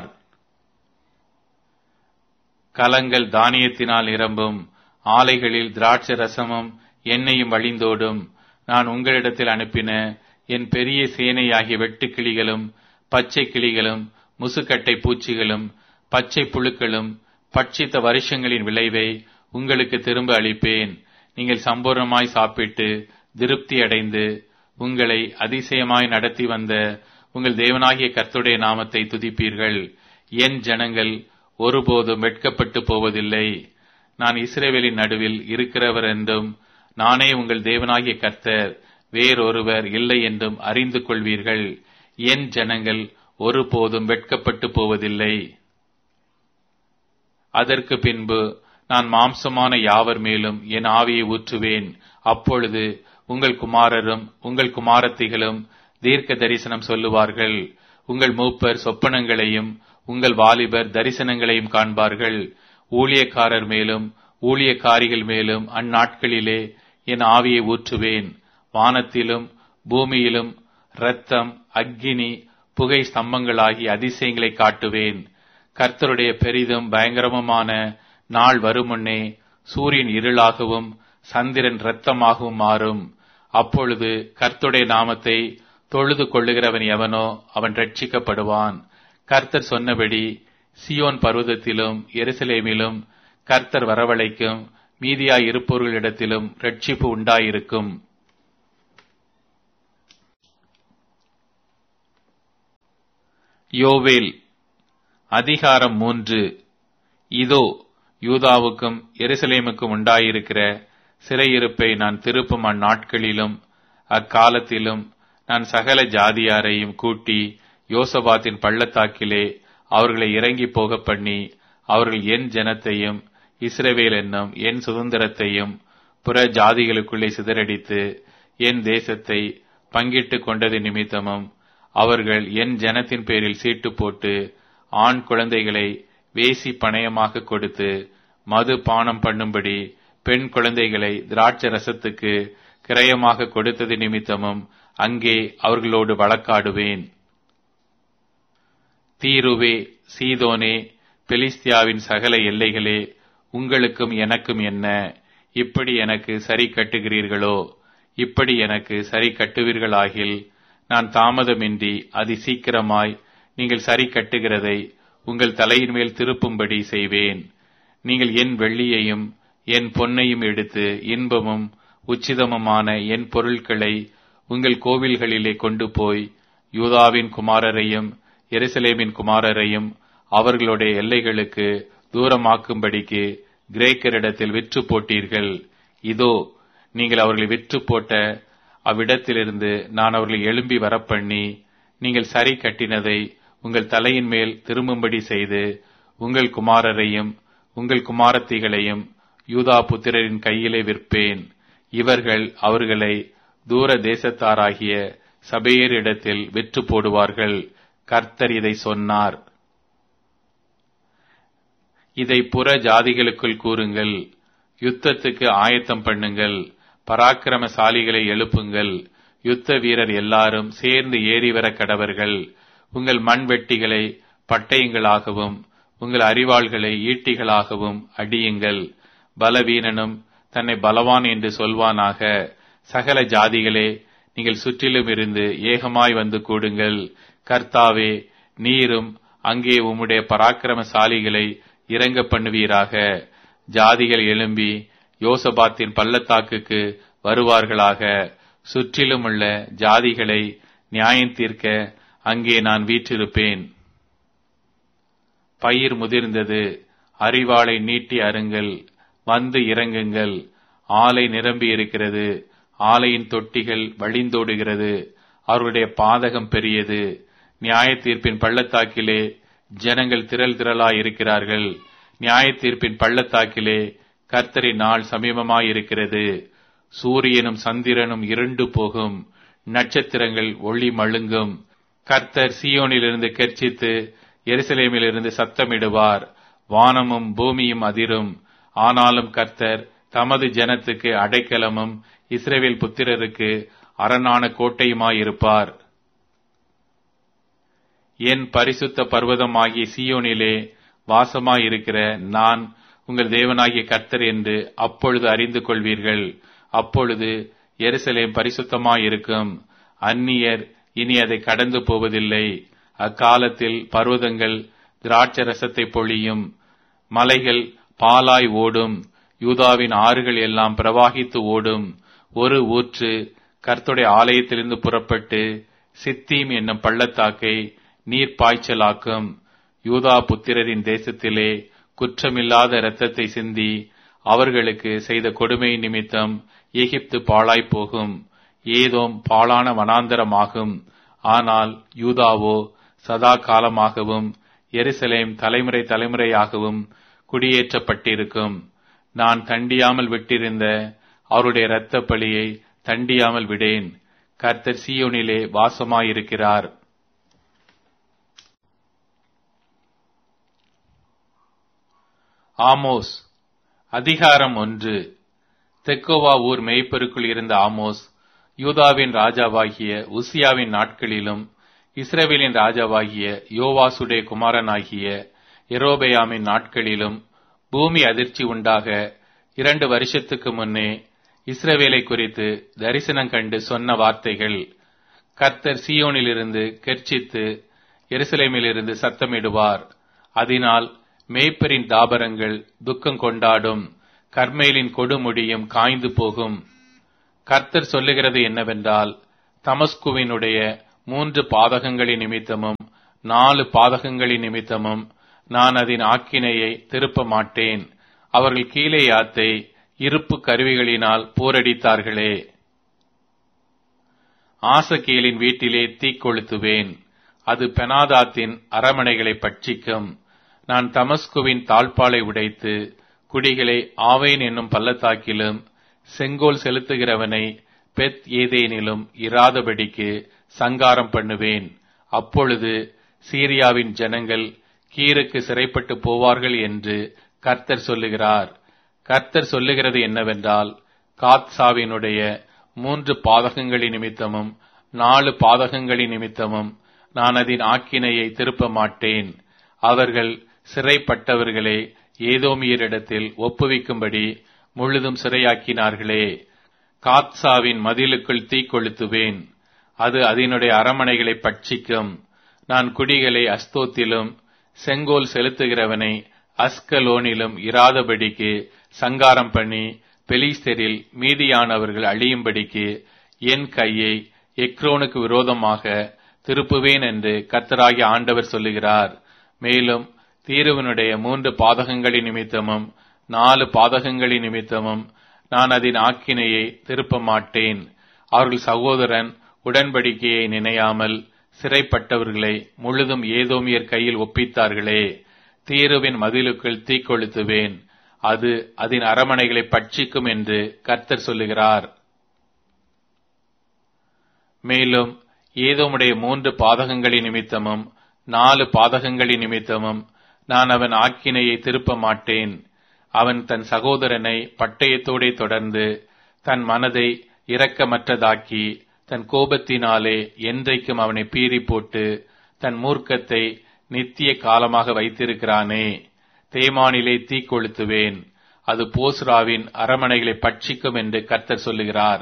கலங்கள் தானியத்தினால் நிரம்பும், ஆலைகளில் திராட்சை ரசமும் எண்ணெயும் வழிந்தோடும். நான் உங்களிடத்தில் அனுப்பின என் பெரிய சேனையாகிய வெட்டுக்கிளிகளும் பச்சை கிளிகளும் முசுக்கட்டை பூச்சிகளும் பச்சை புழுக்களும் பட்சித்த வருஷங்களின் விளைவை உங்களுக்கு திரும்ப அளிப்பேன். நீங்கள் சம்பூர்ணமாய் சாப்பிட்டு திருப்தி அடைந்து உங்களை அதிசயமாய் நடத்தி வந்த உங்கள் தேவனாகிய கர்த்தருடைய நாமத்தை துதிப்பீர்கள். என் ஜனங்கள் ஒருபோதும் வெட்கப்பட்டு போவதில்லை. நான் இஸ்ரவேலின் நடுவில் இருக்கிறவர் என்றும் நானே உங்கள் தேவனாகிய கர்த்தர், வேறொருவர் இல்லை என்றும் அறிந்து கொள்வீர்கள். என் ஜனங்கள் ஒருபோதும் வெட்கப்பட்டு போவதில்லை. அதற்கு பின்பு நான் மாம்சமான யாவர் மேலும் என் ஆவியை ஊற்றுவேன். அப்பொழுது உங்கள் குமாரரும் உங்கள் குமாரத்திகளும் தீர்க்க தரிசனம் சொல்லுவார்கள். உங்கள் மூப்பர் சொப்பனங்களையும் உங்கள் வாலிபர் தரிசனங்களையும் காண்பார்கள். ஊழியக்காரர் மேலும் ஊழியக்காரிகள் மேலும் அந்நாட்களிலே என் ஆவியை ஊற்றுவேன். வானத்திலும் பூமியிலும் இரத்தம், அக்கினி, புகை ஸ்தம்பங்களாகி அதிசயங்களை காட்டுவேன். கர்த்தருடைய பெரிதும் பயங்கரமுமான நாள் வருமுன்னே சூரியன் இருளாகவும் சந்திரன் இரத்தமாகவும் மாறும். அப்பொழுது கர்த்தருடைய நாமத்தை தொழுது கொள்ளுகிறவன் எவனோ அவன் ரட்சிக்கப்படுவான். கர்த்தர் சொன்னபடி சியோன் பர்வதத்திலும் எருசலேமிலும் கர்த்தர் வரவழைக்கும் மீதியாய் இருப்பவர்களிடத்திலும் ரட்சிப்பு உண்டாயிருக்கும். யோவேல் அதிகாரம் மூன்று. இதோ, யூதாவுக்கும் எருசலேமுக்கும் உண்டாயிருக்கிற சிறையிருப்பை நான் திருப்பும் அந்நாட்களிலும் அக்காலத்திலும் நான் சகல ஜாதியாரையும் கூட்டி யோசபாத்தின் பள்ளத்தாக்கிலே அவர்களை இறங்கி போக பண்ணி, அவர்கள் என் ஜனத்தையும் இஸ்ரவேல் என்னும் என் சுதந்திரத்தையும் புற ஜாதிகளுக்குள்ளே சிதறடித்து என் தேசத்தை பங்கிட்டு கொண்டது நிமித்தமும், அவர்கள் என் ஜனத்தின் பேரில் சீட்டு போட்டு ஆண் குழந்தைகளை வேசி பணயமாக கொடுத்து மது பானம் பண்ணும்படி பெண் குழந்தைகளை திராட்சை ரசத்துக்கு கிரயமாக கொடுத்தது நிமித்தமும் அங்கே அவர்களோடு வழக்காடுவேன். தீருவே, சீதோனே, பெலிஸ்தியாவின் சகல எல்லைகளே, உங்களுக்கும் எனக்கும் என்ன? இப்படி எனக்கு சரி கட்டுகிறீர்களோ? இப்படி எனக்கு சரி கட்டுவீர்களாகில் நான் தாமதமின்றி அதி சீக்கிரமாய் நீங்கள் சரி கட்டுகிறதை உங்கள் தலையின் மேல் திருப்பும்படி செய்வேன். நீங்கள் என் வெள்ளியையும் என் பொன்னையும் எடுத்து இன்பமும் உச்சிதமுமான என் பொருட்களை உங்கள் கோவில்களிலே கொண்டு போய் யூதாவின் குமாரரையும் எருசலேமின் குமாரரையும் அவர்களுடைய எல்லைகளுக்கு தூரமாக்கும்படிக்கு கிரேக்கரிடத்தில் விற்று போட்டீர்கள். இதோ, நீங்கள் அவர்களை விற்று போட்ட அவ்விடத்திலிருந்து நான் அவர்களை எழும்பி வரப்பண்ணி நீங்கள் சரி கட்டினதை உங்கள் தலையின் மேல் திரும்பும்படி செய்து உங்கள் குமாரரையும் உங்கள் குமாரத்திகளையும் யூதா புத்திரரின் கையிலே விற்பேன். இவர்கள் அவர்களை தூர தேசத்தாராகிய சபையரிடத்தில் விற்று போடுவார்கள். கர்த்தர் இதை சொன்னார். இதை புற ஜாதிகளுக்குள் கூறுங்கள். யுத்தத்துக்கு ஆயத்தம் பண்ணுங்கள். பராக்கிரமசாலிகளை எழுப்புங்கள். யுத்த வீரர் எல்லாரும் சேர்ந்து ஏறி வர கடவர்கள். உங்கள் மண்வெட்டிகளை பட்டயங்களாகவும் உங்கள் அரிவாள்களை ஈட்டிகளாகவும் அடியுங்கள். பலவீனனும் தன்னை பலவான் என்று சொல்வானாக. சகல ஜாதிகளே, நீங்கள் சுற்றிலும் இருந்து ஏகமாய் வந்து கூடுங்கள். கர்த்தாவே, நீரும் அங்கே உம்முடைய பராக்கிரமசாலிகளை இறங்க பண்ணுவீராக. ஜாதிகள் எழும்பி யோசபாத்தின் பள்ளத்தாக்குக்கு வருவார்களாக. சுற்றிலும் உள்ள ஜாதிகளை நியாயம் தீர்க்க அங்கே நான் வீற்றிருப்பேன். பயிர் முதிர்ந்தது, அரிவாளை நீட்டி அருங்கள், வந்து இறங்குங்கள். ஆலை நிரம்பி இருக்கிறது, ஆலையின் தொட்டிகள் வழிந்தோடுகிறது. அவருடைய பாதகம் பெரியது. நியாய தீர்ப்பின் பள்ளத்தாக்கிலே ஜனங்கள் திரள் திரளாய் இருக்கிறார்கள். நியாய தீர்ப்பின் பள்ளத்தாக்கிலே கர்த்தரின் நாள் சமீபமாயிருக்கிறது. சூரியனும் சந்திரனும் இருண்டு போகும், நட்சத்திரங்கள் ஒளி மழுங்கும். கர்த்தர் சீயோனிலிருந்து கெர்ச்சித்து எருசலேமிலிருந்து சத்தமிடுவார். வானமும் பூமியும் அதிரும். ஆனாலும் கர்த்தர் தமது ஜனத்துக்கு அடைக்கலமும் இஸ்ரவேல் புத்திரருக்கு அரணான கோட்டையுமாயிருப்பார். என் பரிசுத்த பர்வதமாகிய சீயோனிலே வாசமாயிருக்கிற நான் உங்கள் தேவனாகிய கர்த்தர் என்று அப்பொழுது அறிந்து கொள்வீர்கள். அப்பொழுது எருசலேம் பரிசுத்தமாயிருக்கும். அந்நியர் இனி அதை கடந்து போவதில்லை. அக்காலத்தில் பர்வதங்கள் திராட்சை ரசத்தை பொழியும், மலைகள் பாலாய் ஓடும், யூதாவின் ஆறுகள் எல்லாம் பிரவாகித்து ஓடும். ஒரு ஊற்று கர்த்தருடைய ஆலயத்திலிருந்து புறப்பட்டு சித்தீம் என்னும் பள்ளத்தாக்கை நீர் பாய்ச்சலாக்கும். யூதா புத்திரரின் தேசத்திலே குற்றமில்லாத இரத்தத்தை சிந்தி அவர்களுக்கு செய்த கொடுமை நிமித்தம் எகிப்து பாழாய் போகும். ஏதோம் பாழான வனாந்தரமாகும். ஆனால் யூதாவோ சதா காலமாகவும் எருசலேம் தலைமுறை தலைமுறையாகவும் குடியேற்றப்பட்டிருக்கும். நான் தண்டியாமல் விட்டிருந்த அவருடைய இரத்த பழியை தண்டியாமல் விடேன். கர்த்தர் சீயோனிலே வாசமாயிருக்கிறார். ஆமோஸ் அதிகாரம் ஒன்று. தெக்கோவா ஊர் மேய்ப்பருக்குள் இருந்த ஆமோஸ் யூதாவின் ராஜாவாகிய உசியாவின் நாட்களிலும் இஸ்ரவேலின் ராஜாவாகிய யோவாசுடைய குமாரனாகிய எரோபெயாமின் நாட்களிலும் பூமி அதிர்ச்சி உண்டாக இரண்டு வருஷத்துக்கு முன்னே இஸ்ரவேலை குறித்து தரிசனம் கண்டு சொன்ன வார்த்தைகள். கர்த்தர் சீயோனிலிருந்து கெர்ச்சித்து எருசலேமிலிருந்து சத்தமிடுவார். அதனால் மேய்ப்பரின் தாபரங்கள் துக்கம் கொண்டாடும், கர்மேலின் கொடுமுடியும் காய்ந்து போகும். கர்த்தர் சொல்லுகிறது என்னவென்றால், தமஸ்குவினுடைய மூன்று பாதகங்களின் நிமித்தமும் நாலு பாதகங்களின் நிமித்தமும் நான் அதன் ஆக்கினையை திருப்ப மாட்டேன். அவர்கள் கீலேயாத்தை இருப்பு கருவிகளினால் போரடித்தார்களே. ஆசகேலின் வீட்டிலே தீக்கொளுத்துவேன், அது பெனாதாத்தின் அரமனைகளை பட்சிக்கும். நான் தமஸ்குவின் தாழ்பாலை உடைத்து குடிகளை ஆவேன் என்னும் பள்ளத்தாக்கிலும் செங்கோல் செலுத்துகிறவனை பெத் ஏதேனிலும் இராதபடிக்கு சங்காரம் பண்ணுவேன். அப்பொழுது சீரியாவின் ஜனங்கள் கீருக்கு சிறைப்பட்டு போவார்கள் என்று கர்த்தர் சொல்லுகிறார். கர்த்தர் சொல்லுகிறது என்னவென்றால், காத்சாவினுடைய மூன்று பாதகங்களின் நிமித்தமும் நாலு பாதகங்களின் நிமித்தமும் நான் அதன் ஆக்கினையை திருப்ப மாட்டேன். அவர்கள் சிறைப்பட்டவர்களை ஏதோமியரிடத்தில் ஒப்புவிக்கும்படி முழுதும் சிறையாக்கினார்களே. காத்சாவின் மதிலுக்குள் தீக்கொளுத்துவேன், அது அதனுடைய அரமனைகளை பட்சிக்கும். நான் குடிகளை அஸ்தோத்திலும் செங்கோல் செலுத்துகிறவனை அஸ்கலோனிலும் இராதபடிக்கு சங்காரம் பண்ணி பெலிஸ்தரில் மீதியானவர்கள் அழியும்படிக்கு என் கையை எக்ரோனுக்கு விரோதமாக திருப்புவேன் என்று கர்த்தராகிய ஆண்டவர் சொல்லுகிறார். மேலும் தீருவினுடைய மூன்று பாதகங்களின் நிமித்தமும் நாலு பாதகங்களின் நிமித்தமும் நான் அதன் ஆக்கினையை திருப்ப மாட்டேன். அவர்கள் சகோதரன் உடன்படிக்கையை நினையாமல் சிறைப்பட்டவர்களை முழுதும் ஏதோமியர் கையில் ஒப்பித்தார்களே. தீருவின் மதிலுக்குள் தீக்கொளுத்துவேன், அது அதன் அரமனைகளை பட்சிக்கும் என்று கர்த்தர் சொல்லுகிறார். மேலும் ஏதோமுடைய மூன்று பாதகங்களின் நிமித்தமும் நாலு பாதகங்களின் நிமித்தமும் நான் அவன் ஆக்கினையை திருப்ப மாட்டேன். அவன் தன் சகோதரனை பட்டயத்தோடே தொடர்ந்து தன் மனதை இரக்கமற்றதாக்கி தன் கோபத்தினாலே என்றைக்கும் அவனை பீறி போட்டு தன் மூர்க்கத்தை நித்திய காலமாக வைத்திருக்கிறானே. தேமானிலே தீக்கொளுத்துவேன், அது போஸ்ராவின் அரமனைகளை பட்சிக்கும் என்று கர்த்தர் சொல்லுகிறார்.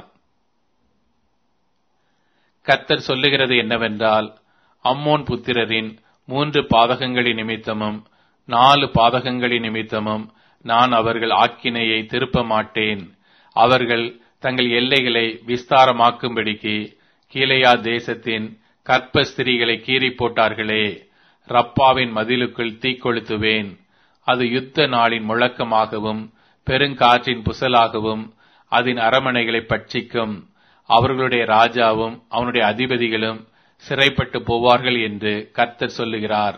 கர்த்தர் சொல்லுகிறது என்னவென்றால், அம்மோன் புத்திரரின் மூன்று பாதகங்களின் நிமித்தமும் நாலு பாதகங்களின் நிமித்தமும் நான் அவர்கள் ஆக்கினையை திருப்ப மாட்டேன். அவர்கள் தங்கள் எல்லைகளை விஸ்தாரமாக்கும்படிக்கு கீலேயா தேசத்தின் கற்ப ஸ்திரீகளை கீறி போட்டார்களே. ரப்பாவின் மதிலுக்குள் தீக்கொளுத்துவேன், அது யுத்த நாளின் முழக்கமாகவும் பெருங்காற்றின் புசலாகவும் அதன் அரமனைகளை பட்சிக்கும். அவர்களுடைய ராஜாவும் அவனுடைய அதிபதிகளும் சிறைப்பட்டு போவார்கள் என்று கர்த்தர் சொல்லுகிறார்.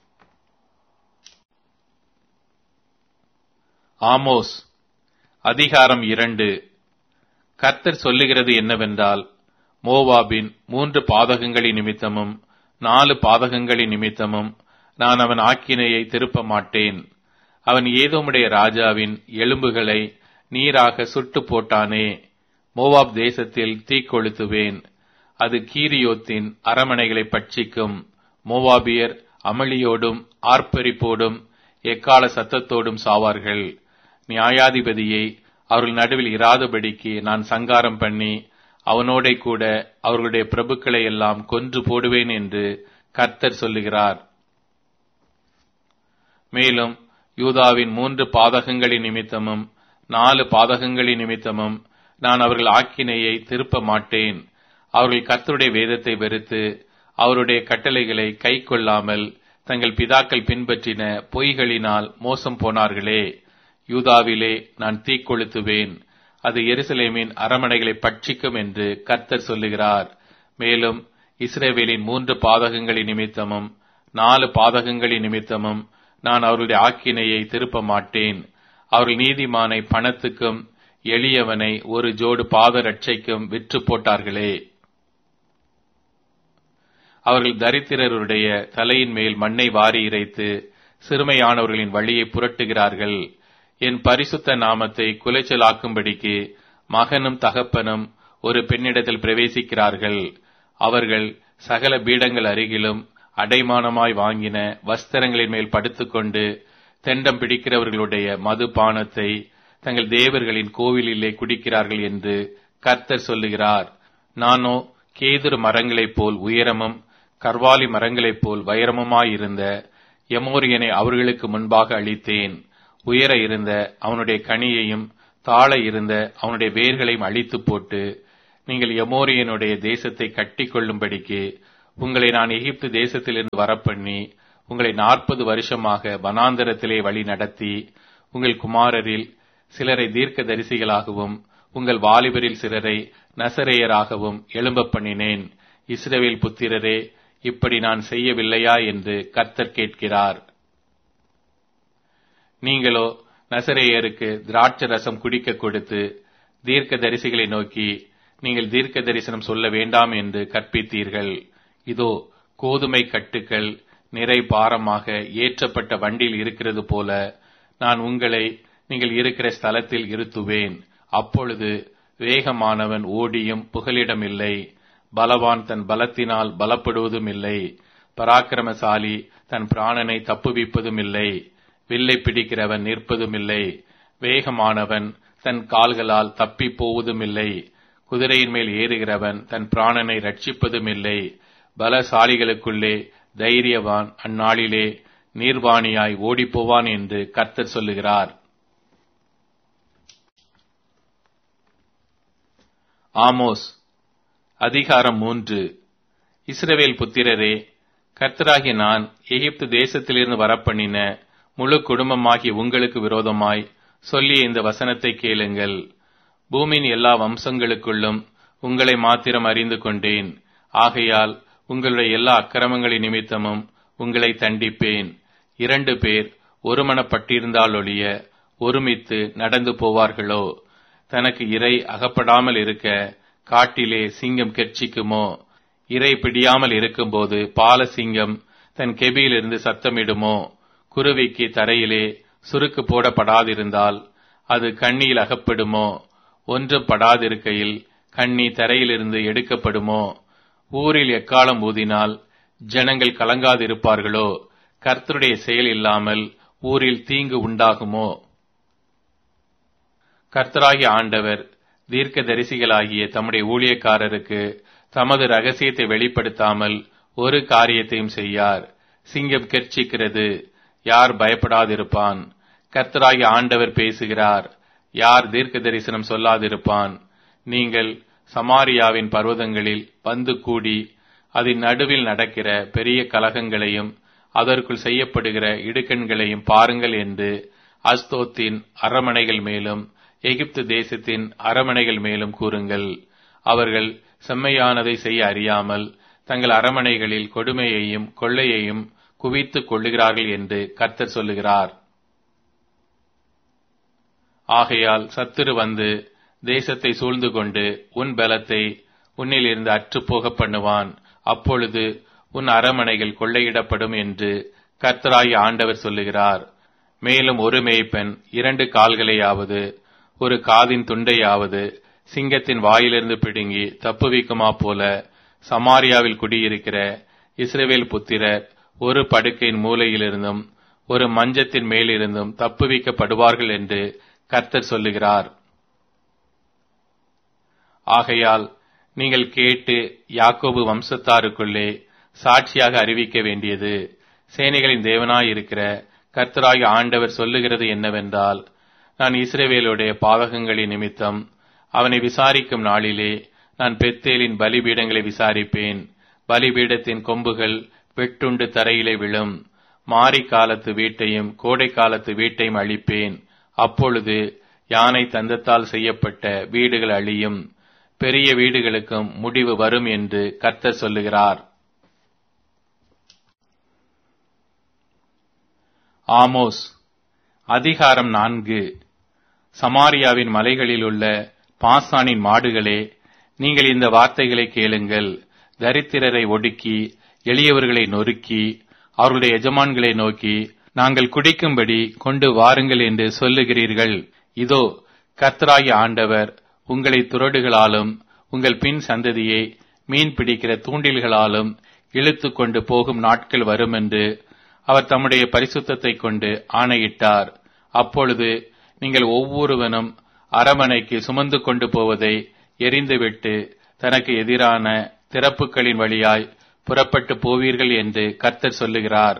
ஆமோஸ் அதிகாரம் இரண்டு. கர்த்தர் சொல்லுகிறது என்னவென்றால், மோவாபின் மூன்று பாதகங்களின் நிமித்தமும் நாலு பாதகங்களின் நிமித்தமும் நான் அவன் ஆக்கினையை திருப்ப மாட்டேன். அவன் ஏதோமுடைய ராஜாவின் எலும்புகளை நீராக சுட்டு போட்டானே. மோவாப் தேசத்தில் தீக்கொளுத்துவேன், அது கீரியோத்தின் அரமனைகளை பட்சிக்கும். மோவாபியர் அமளியோடும் ஆர்ப்பரிப்போடும் எக்கால சத்தத்தோடும் சாவார்கள். நியாயாதிபதியை அவர்கள் நடுவில் இராதபடிக்கு நான் சங்காரம் பண்ணி அவனோடே கூட அவர்களுடைய பிரபுக்களை எல்லாம் கொன்று போடுவேன் என்று கர்த்தர் சொல்லுகிறார். மேலும் யூதாவின் மூன்று பாதகங்களின் நிமித்தமும் நாலு பாதகங்களின் நிமித்தமும் நான் அவர்கள் ஆக்கினையை திருப்ப மாட்டேன். அவர்கள் கர்த்தருடைய வேதத்தை வெறுத்து அவருடைய கட்டளைகளை கை கொள்ளாமல் தங்கள் பிதாக்கள் பின்பற்றின பொய்களினால் மோசம் போனார்களே. யூதாவிலே நான் தீக்கொளுத்துவேன், அது எருசலேமின் அரமனைகளை பட்சிக்கும் என்று கர்த்தர் சொல்லுகிறார். மேலும் இஸ்ரவேலின் மூன்று பாதகங்களின் நிமித்தமும் நாலு பாதகங்களின் நிமித்தமும் நான் அவர்களுடைய ஆக்கினையை திருப்ப மாட்டேன். அவர்கள் நீதிமானை பணத்துக்கும் எளியவனை ஒரு ஜோடு பாத ரட்சைக்கும் விற்று போட்டார்களே. அவர்கள் தரித்திரருடைய தலையின் மேல் மண்ணை வாரி இறைத்து சிறுமையானவர்களின் வழியை புரட்டுகிறார்கள். என் பரிசுத்த நாமத்தை குலைச்சலாக்கும்படிக்கு மகனும் தகப்பனும் ஒரு பெண்ணிடத்தில் பிரவேசிக்கிறார்கள். அவர்கள் சகல பீடங்கள் அருகிலும் அடைமானமாய் வாங்கின வஸ்திரங்களின் மேல் படுத்துக்கொண்டு தெண்டம் பிடிக்கிறவர்களுடைய மதுபானத்தை தங்கள் தேவர்களின் கோவிலிலே குடிக்கிறார்கள் என்று கர்த்தர் சொல்லுகிறார். நானோ கேதுரு மரங்களைப் போல் உயரமும் கர்வாலி மரங்களைப் போல் வைரமுமாயிருந்த எமோரியனை அவர்களுக்கு முன்பாக அழித்தேன். உயர இருந்த அவனுடைய கனியையும் தாழ இருந்த அவனுடைய வேர்களையும் அழித்து போட்டு, நீங்கள் எமோரியனுடைய தேசத்தை கட்டி கொள்ளும்படிக்கு உங்களை நான் எகிப்து தேசத்திலிருந்து வரப்பண்ணி உங்களை நாற்பது வருஷமாக வனாந்தரத்திலே வழி நடத்தி உங்கள் குமாரரில் சிலரை தீர்க்க தரிசிகளாகவும் உங்கள் வாலிபரில் சிலரை நசரேயராகவும் எழும்ப பண்ணினேன். இஸ்ரவேல் புத்திரரே, இப்படி நான் செய்யவில்லையா என்று கர்த்தர் கேட்கிறார். நீங்களோ நசரேயருக்கு திராட்சை ரசம் குடிக்க கொடுத்து தீர்க்க தரிசிகளை நோக்கி நீங்கள் தீர்க்க தரிசனம் சொல்ல வேண்டாம் என்று கற்பித்தீர்கள். இதோ கோதுமை கட்டுக்கள் நிறை பாரமாக ஏற்றப்பட்ட வண்டியில் இருக்கிறது போல நான் உங்களை நீங்கள் இருக்கிற ஸ்தலத்தில் இருத்துவேன். அப்பொழுது வேகமானவன் ஓடியும் புகலிடமில்லை, பலவான் தன் பலத்தினால் பலப்படுவதும் இல்லை, பராக்கிரமசாலி தன் பிராணனை தப்புவிப்பதும் இல்லை, வில்லை பிடிக்கிறவன் நிற்பதும் இல்லை, வேகமானவன் தன் கால்களால் தப்பி போவதும் இல்லை, குதிரையின் மேல் ஏறுகிறவன் தன் பிராணனை ரட்சிப்பதும் இல்லை. பலசாலிகளுக்குள்ளே தைரியவான் அந்நாளிலே நீர்வாணியாய் ஓடிப்போவான் என்று கர்த்தர் சொல்லுகிறார். ஆமோஸ் அதிகாரம் மூன்று. இஸ்ரவேல் புத்திரரே, கர்த்தராகிய நான் எகிப்து தேசத்திலிருந்து வரப்பண்ணின முழு குடும்பமாகிய உங்களுக்கு விரோதமாய் சொல்லிய இந்த வசனத்தை கேளுங்கள். பூமியின் எல்லா வம்சங்களுக்குள்ளும் உங்களை மாத்திரம் அறிந்து கொண்டேன். ஆகையால் உங்களுடைய எல்லா அக்கிரமங்களின் நிமித்தமும் உங்களை தண்டிப்பேன். இரண்டு பேர் ஒருமனப்பட்டிருந்தால் ஒழிய ஒருமித்து நடந்து போவார்களோ? தனக்கு இரை அகப்படாமல் இருக்க காட்டிலே சிங்கம் கெர்ச்சிக்குமோ? இரை பிடியாமல் இருக்கும்போது பால சிங்கம் தன் கெபியிலிருந்து சத்தமிடுமோ? குருவிக்கு தரையிலே சுருக்கு போடப்படாதிருந்தால் அது கண்ணியில் அகப்படுமோ? ஒன்றும் படாதிருக்கையில் கண்ணி தரையிலிருந்து எடுக்கப்படுமோ? ஊரில் எக்காலம் ஊதினால் ஜனங்கள் கலங்காதிருப்பார்களோ? கர்த்தருடைய செயல் இல்லாமல் ஊரில் தீங்கு உண்டாகுமோ? கர்த்தராகிய ஆண்டவர் தீர்க்க தரிசிகளாகிய தம்முடைய ஊழியக்காரருக்கு தமது ரகசியத்தை வெளிப்படுத்தாமல் ஒரு காரியத்தையும் செய்யார். சிங்கம் கெர்ச்சிக்கிறது, யார் பயப்படாதிருப்பான்? கர்த்தராகிய ஆண்டவர் பேசுகிறார், யார் தீர்க்க தரிசனம் சொல்லாதிருப்பான்? நீங்கள் சமாரியாவின் பர்வதங்களில் வந்து கூடி அதன் நடுவில் நடக்கிற பெரிய கலகங்களையும் அதற்குள் செய்யப்படுகிற இடுக்கண்களையும் பாருங்கள் என்று அஸ்தோத்தின் அரமனைகள் மேலும் எகிப்து தேசத்தின் அரமனைகள் மேலும் கூறுங்கள். அவர்கள் செம்மையானதை செய்ய அறியாமல் தங்கள் அரமனைகளில் கொடுமையையும் கொள்ளையையும் குவித்துக் கொள்ளுகிறார்கள் என்று கர்த்தர் சொல்லுகிறார். ஆகையால் சத்துரு வந்து தேசத்தை சூழ்ந்து கொண்டு உன் பலத்தை உன்னிலிருந்து அற்றுப்போக பண்ணுவான். அப்பொழுது உன் அரமனைகள் கொள்ளையிடப்படும் என்று கர்த்தராகிய ஆண்டவர் சொல்லுகிறார். மேலும் ஒரு மேய்ப்பன் இரண்டு கால்களையாவது ஒரு காதின் துண்டையாவது சிங்கத்தின் வாயிலிருந்து பிடுங்கி தப்புவிக்குமா போல சமாரியாவில் குடியிருக்கிற இஸ்ரவேல் புத்திரர் ஒரு படுக்கையின் மூலையிலிருந்தும் ஒரு மஞ்சத்தின் மேலிருந்தும் தப்புவிக்கப்படுவார்கள் என்று கர்த்தர் சொல்லுகிறார். ஆகையால் நீங்கள் கேட்டு யாக்கோபு வம்சத்தாருக்குள்ளே சாட்சியாக அறிவிக்க வேண்டியது, சேனைகளின் தேவனாயிருக்கிற கர்த்தராகிய ஆண்டவர் சொல்லுகிறது என்னவென்றால், நான் இஸ்ரவேலுடைய பாவகங்களின் நிமித்தம் அவனை விசாரிக்கும் நாளிலே நான் பெத்தேலின் பலிபீடங்களை விசாரிப்பேன். பலிபீடத்தின் கொம்புகள் வெட்டுண்டு தரையிலே விழும். மாரி காலத்து வீட்டையும் கோடை காலத்து வீட்டையும் அழிப்பேன். அப்பொழுது யானை தந்தத்தால் செய்யப்பட்ட வீடுகள் அழியும், பெரிய வீடுகளுக்கும் முடிவு வரும் என்று கர்த்தர் சொல்லுகிறார். ஆமோஸ் அதிகாரம் நான்கு. சமாரியாவின் மலைகளில் உள்ள பாசானின் மாடுகளே, நீங்கள் இந்த வார்த்தைகளை கேளுங்கள். தரித்திரரை ஒடுக்கி எளியவர்களை நொறுக்கி அவர்களுடைய எஜமான்களை நோக்கி நாங்கள் குடிக்கும்படி கொண்டு வாருங்கள் என்று சொல்லுகிறீர்கள். இதோ கர்த்தராகிய ஆண்டவர் உங்களை துறடுகளாலும் உங்கள் பின் சந்ததியை மீன் பிடிக்கிற தூண்டில்களாலும் இழுத்து கொண்டு போகும் நாட்கள் வரும் என்று அவர் தம்முடைய பரிசுத்தத்தை கொண்டு ஆணையிட்டார். அப்பொழுது நீங்கள் ஒவ்வொருவனும் அரமனைக்கு சுமந்து கொண்டு போவதை எரிந்துவிட்டு தனக்கு எதிரான திறப்புகளின் வழியாய் புறப்பட்டு போவீர்கள் என்று கர்த்தர் சொல்லுகிறார்.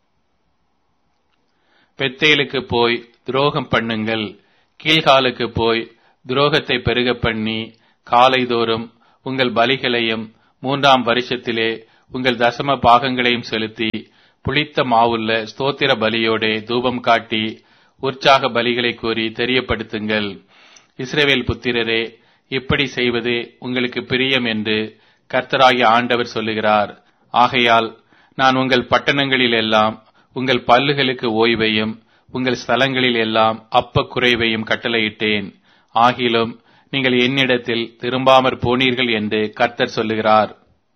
பெத்தேலுக்கு போய் துரோகம் பண்ணுங்கள், கீழ்காலுக்கு போய் துரோகத்தை பெருக பண்ணி காலைதோறும் உங்கள் பலிகளையும் மூன்றாம் வருஷத்திலே உங்கள் தசம பாகங்களையும் செலுத்தி புளித்த மாவுள்ள ஸ்தோத்திர பலியோடே தூபம் காட்டி உற்சாக பலிகளை கூறி தெரியப்படுத்துங்கள். இஸ்ரவேல் புத்திரரே, இப்படி செய்வது உங்களுக்கு பிரியம் என்று கர்த்தராகிய ஆண்டவர் சொல்லுகிறார். ஆகையால் நான் உங்கள் பட்டணங்களில் எல்லாம் உங்கள் பல்லுகளுக்கு ஓய்வையும் உங்கள் ஸ்தலங்களில் எல்லாம் அப்ப குறைவையும் கட்டளையிட்டேன். ஆகிலும் நீங்கள் என்னிடத்தில் திரும்பாமற் போனீர்கள் என்று கர்த்தர் சொல்லுகிறார்.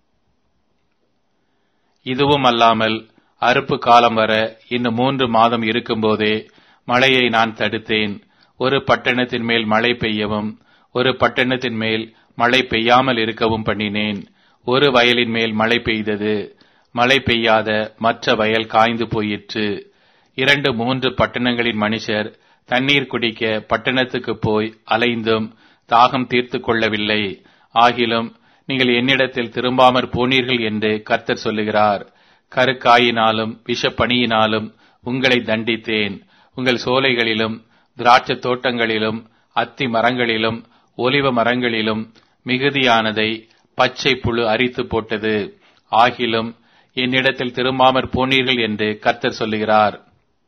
இதுவும் அல்லாமல் அறுப்பு காலம் வர இன்னும் மூன்று மாதம் இருக்கும்போதே மழையை நான் தடுத்தேன். ஒரு பட்டணத்தின் மேல் மழை பெய்யவும் ஒரு பட்டணத்தின் மேல் மழை பெய்யாமல் இருக்கவும் பண்ணினேன். ஒரு வயலின் மேல் மழை பெய்தது, மழை பெய்யாத மற்ற வயல் காய்ந்து போயிற்று. இரண்டு மூன்று பட்டணங்களின் மனுஷர் தண்ணீர் குடிக்க பட்டணத்துக்கு போய் அலைந்தும் தாகம் தீர்த்து கொள்ளவில்லை. ஆகிலும் நீங்கள் என்னிடத்தில் திரும்பாமற் போனீர்கள் என்று கர்த்தர் சொல்லுகிறார். கருக்காயினாலும் விஷப்பணியினாலும் உங்களை தண்டித்தேன். உங்கள் சோலைகளிலும் திராட்சை தோட்டங்களிலும் அத்தி மரங்களிலும் ஒலிவ மரங்களிலும் மிகுதியானதை பச்சை புழு அரித்து போட்டது. ஆகிலும் என்னிடத்தில் திரும்பாமற் போனீர்கள் என்று கர்த்தர் சொல்லுகிறார்.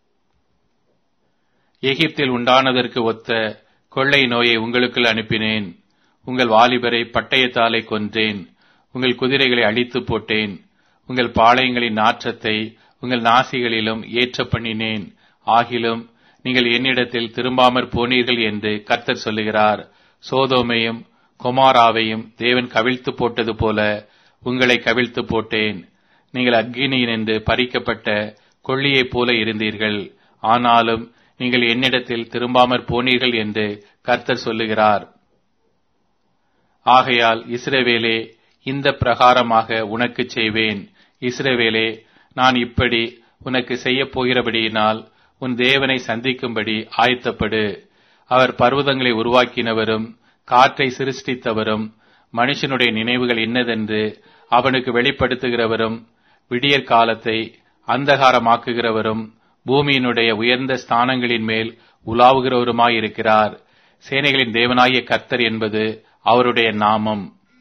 எகிப்தில் உண்டானதற்கு ஒத்த கொள்ளை நோயை உங்களுக்குள் அனுப்பினேன். உங்கள் வாலிபரை பட்டயத்தாலே கொன்றேன். உங்கள் குதிரைகளை அழித்து போட்டேன். உங்கள் பாளையங்களின் நாற்றத்தை உங்கள் நாசிகளிலும் ஏற்ற பண்ணினேன். ஆகிலும் நீங்கள் என்னிடத்தில் திரும்பாமற் போனீர்கள் என்று கர்த்தர் சொல்லுகிறார். சோதோமையும் கொமாராவையும் தேவன் கவிழ்த்து போட்டது போல உங்களை கவிழ்த்து போட்டேன். நீங்கள் அக்கினியினின்று பறிக்கப்பட்ட கொள்ளியைப் போல இருந்தீர்கள். ஆனாலும் நீங்கள் என்னிடத்தில் திரும்பாமற் போனீர்கள் என்று கர்த்தர் சொல்லுகிறார். ஆகையால் இஸ்ரவேலே, இந்த பிரகாரமாக உனக்கு செய்வேன். இஸ்ரவேலே, நான் இப்படி உனக்கு செய்யப் போகிறபடியினால் உன் தேவனை சந்திக்கும்படி ஆயத்தப்படு. அவர் பர்வதங்களை உருவாக்கினவரும் காற்றை சிருஷ்டித்தவரும் மனுஷனுடைய நினைவுகள் இன்னதென்று அவனுக்கு வெளிப்படுத்துகிறவரும் விடியற் காலத்தை அந்தகாரமாக்குகிறவரும் பூமியினுடைய உயர்ந்த ஸ்தானங்களின் மேல் உலாவுகிறவருமாயிருக்கிறார். சேனைகளின் தேவனாகிய கர்த்தர் என்பது அவருடைய நாமம்.